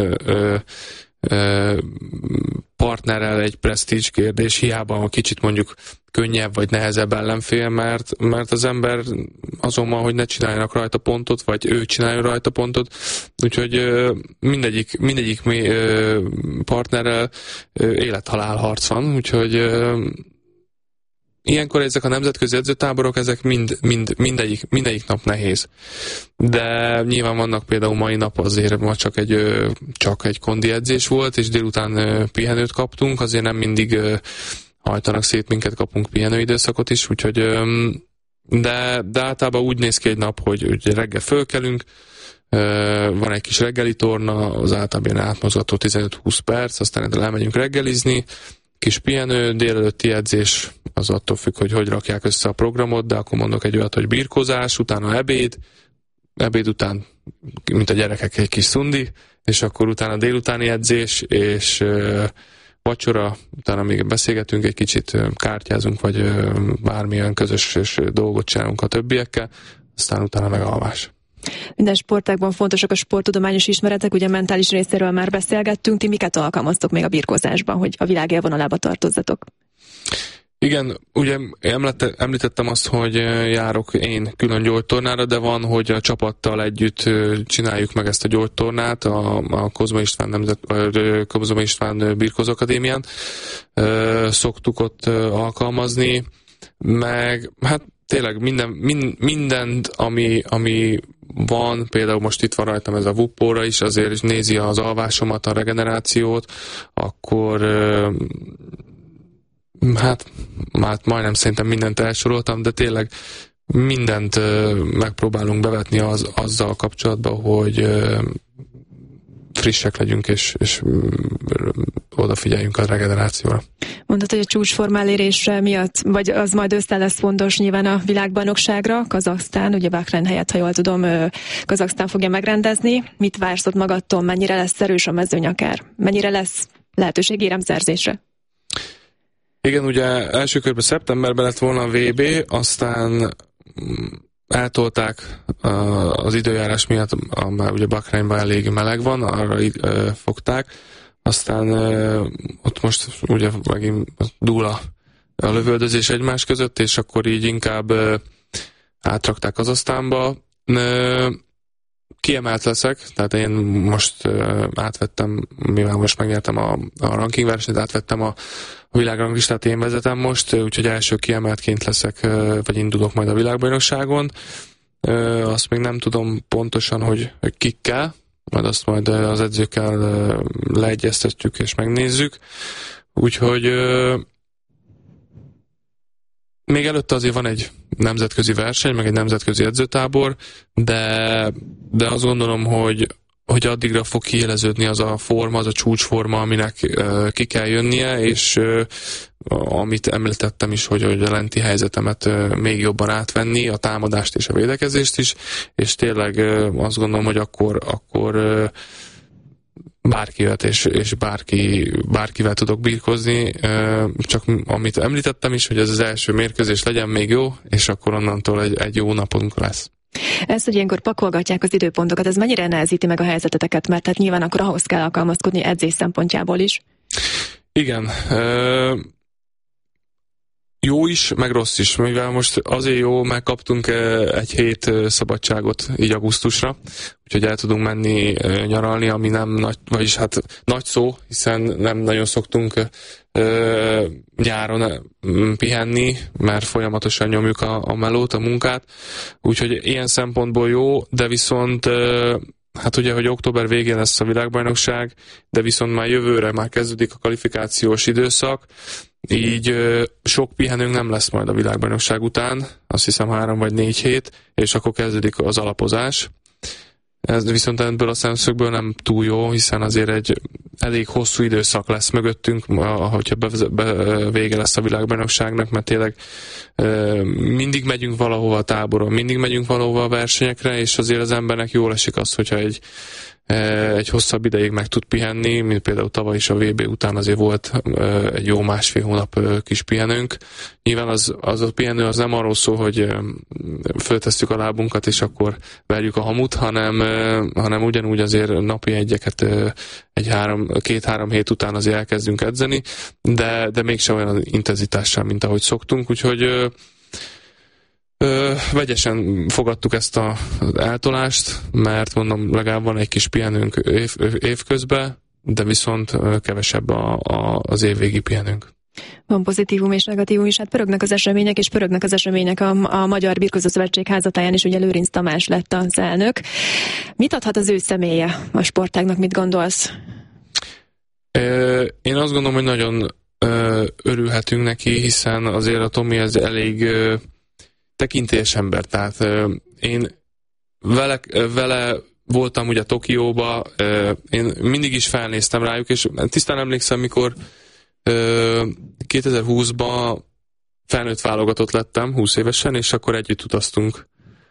partnerrel egy presztízs kérdés, hiába a kicsit mondjuk könnyebb vagy nehezebb ellenfél, mert az ember azonban, hogy ne csináljanak rajta pontot, vagy ő csinálja rajta pontot, úgyhogy mindegyik partnerrel élethalál harc van, úgyhogy ilyenkor ezek a nemzetközi edzőtáborok, ezek mindegyik nap nehéz. De nyilván vannak például mai nap azért ma csak egy kondi edzés volt, és délután pihenőt kaptunk, azért nem mindig hajtanak szét minket, kapunk pihenőidőszakot is, úgyhogy de általában úgy néz ki egy nap, hogy reggel fölkelünk, van egy kis reggeli torna, az általában átmozgató 15-20 perc, aztán elmegyünk reggelizni, kis pihenő, délelőtti edzés, az attól függ, hogy rakják össze a programot, de akkor mondok egy olyat, hogy birkózás, utána ebéd után, mint a gyerekek, egy kis szundi, és akkor utána délutáni edzés, és vacsora, utána még beszélgetünk egy kicsit, kártyázunk, vagy bármilyen közös dolgot csinálunk a többiekkel, aztán utána megalvás. Minden sportágban fontosak a sporttudományos ismeretek, ugye mentális részéről már beszélgettünk, ti miket alkalmaztok még a birkózásban, hogy a világ élvonalába tartozzatok? Igen, ugye említettem azt, hogy járok én külön gyógytornára, de van, hogy a csapattal együtt csináljuk meg ezt a gyógytornát a Kozma István Birkózó Akadémián. Szoktuk ott alkalmazni. meg hát tényleg mindent, ami van, például most itt van rajtam ez a Vuppóra is, azért is nézi az alvásomat, a regenerációt, akkor hát majdnem szerintem mindent elsoroltam, de tényleg mindent megpróbálunk bevetni azzal kapcsolatban, hogy frissek legyünk, és odafigyeljünk a regenerációra. Mondod, hogy a csúcsforma elérése miatt, vagy az majd ősszel lesz fontos nyilván a világbajnokságra, Kazahsztán, ugye Bahrein helyett, ha jól tudom, Kazahsztán fogja megrendezni. Mit vársz ott magadtól, mennyire lesz erős a mezőny akár? Mennyire lesz lehetőség éremszerzésre? Igen, ugye első körben szeptemberben lett volna a VB, aztán eltolták az időjárás miatt, már ugye Bahreinban elég meleg van, arra fogták, aztán ott most ugye megint dúl a lövöldözés egymás között, és akkor így inkább átrakták Kazahsztánba. Kiemelt leszek, tehát én most átvettem, mivel most megnyertem a ranking versenyt, átvettem a világranglistát, én vezetem most, úgyhogy első kiemeltként leszek, vagy indulok majd a világbajnokságon. Azt még nem tudom pontosan, hogy kikkel, majd az edzőkkel leegyeztetjük és megnézzük. Úgyhogy még előtte azért van egy nemzetközi verseny, meg egy nemzetközi edzőtábor, de azt gondolom, hogy addigra fog kiéleződni az a forma, az a csúcsforma, aminek ki kell jönnie, és amit említettem is, hogy a lenti helyzetemet még jobban átvenni, a támadást és a védekezést is, és tényleg azt gondolom, hogy akkor bárki jöhet, és bárkivel tudok birkózni, csak amit említettem is, hogy ez az első mérkőzés legyen még jó, és akkor onnantól egy jó napunk lesz. Ezt, hogy ilyenkor pakolgatják az időpontokat, ez mennyire nehezíti meg a helyzeteteket, mert hát nyilván akkor ahhoz kell alkalmazkodni edzés szempontjából is. Igen. Jó is, meg rossz is, mivel most azért jó, megkaptunk egy hét szabadságot így augusztusra, úgyhogy el tudunk menni nyaralni, ami nem nagy, vagyis hát nagy szó, hiszen nem nagyon szoktunk nyáron pihenni, mert folyamatosan nyomjuk a melót, a munkát, úgyhogy ilyen szempontból jó, de viszont hát ugye, hogy október végén lesz a világbajnokság, de viszont már jövőre már kezdődik a kvalifikációs időszak, így sok pihenőnk nem lesz majd a világbajnokság után, azt hiszem 3 vagy 4 hét, és akkor kezdődik az alapozás. Ez viszont ebből a szemszögből nem túl jó, hiszen azért egy elég hosszú időszak lesz mögöttünk, hogyha vége lesz a világbajnokságnak, mert tényleg mindig megyünk valahova a táboron, mindig megyünk valahova a versenyekre, és azért az embernek jól esik az, hogyha egy hosszabb ideig meg tud pihenni, mint például tavaly is a VB után azért volt egy jó 1,5 hónap kis pihenőnk. Nyilván az a pihenő az nem arról szól, hogy föltesszük a lábunkat, és akkor verjük a hamut, hanem ugyanúgy azért napi egyeket egy 2-3 hét után azért elkezdünk edzeni, de mégsem olyan intenzitással, mint ahogy szoktunk, úgyhogy vegyesen fogadtuk ezt az eltolást, mert mondom, legalább van egy kis pihenőnk évközben, de viszont kevesebb az évvégi pihenőnk. Van pozitívum és negatívum is, hát pörögnek az események a Magyar Birkózó Szövetség házatáján is, ugye Lőrinc Tamás lett az elnök. Mit adhat az ő személye a sportágnak, mit gondolsz? Én azt gondolom, hogy nagyon örülhetünk neki, hiszen azért a Tomi ez elég tekintélyes ember, tehát én vele voltam ugye Tokióba, én mindig is felnéztem rájuk, és tisztán emlékszem, mikor 2020-ban felnőtt válogatott lettem, 20 évesen, és akkor együtt utaztunk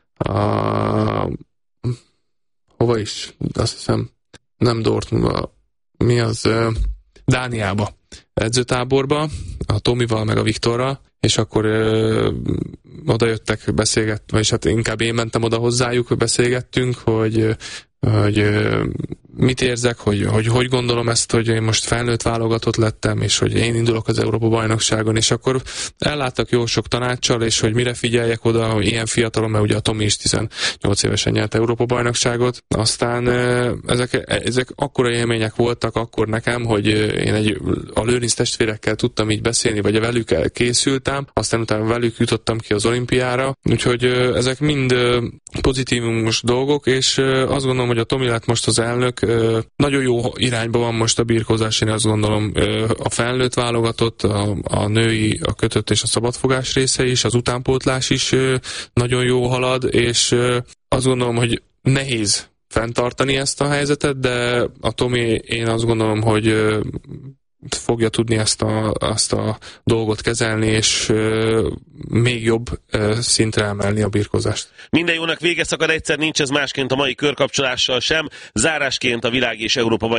hova is, azt hiszem, nem Dortmundba, mi az, Dániába, edzőtáborba, a Tomival meg a Viktorral, és akkor oda jöttek, vagyis hát inkább én mentem oda hozzájuk, beszélgettünk, hogy mit érzek, hogy gondolom ezt, hogy én most felnőtt válogatott lettem, és hogy én indulok az Európa-bajnokságon, és akkor elláttak jó sok tanácssal, és hogy mire figyeljek oda, hogy ilyen fiatalon, mert ugye a Tomi is 18 évesen nyert Európa-bajnokságot. Aztán ezek akkora élmények voltak akkor nekem, hogy én a Lőrinc testvérekkel tudtam így beszélni, vagy velük készültem, aztán utána velük jutottam ki az olimpiára, úgyhogy ezek mind pozitívumos dolgok, és azt gondolom, hogy a Tomi lett most az elnök, nagyon jó irányba van most a birkózás, én azt gondolom a felnőtt válogatott, a női, a kötött és a szabadfogás része is, az utánpótlás is nagyon jó halad, és azt gondolom, hogy nehéz fenntartani ezt a helyzetet, de a Tomi, én azt gondolom, hogy fogja tudni ezt a dolgot kezelni, és még jobb szintre emelni a birkózást. Minden jónak vége szakad, egyszer nincs ez másként a mai körkapcsolással sem. Zárásként a világ és Európa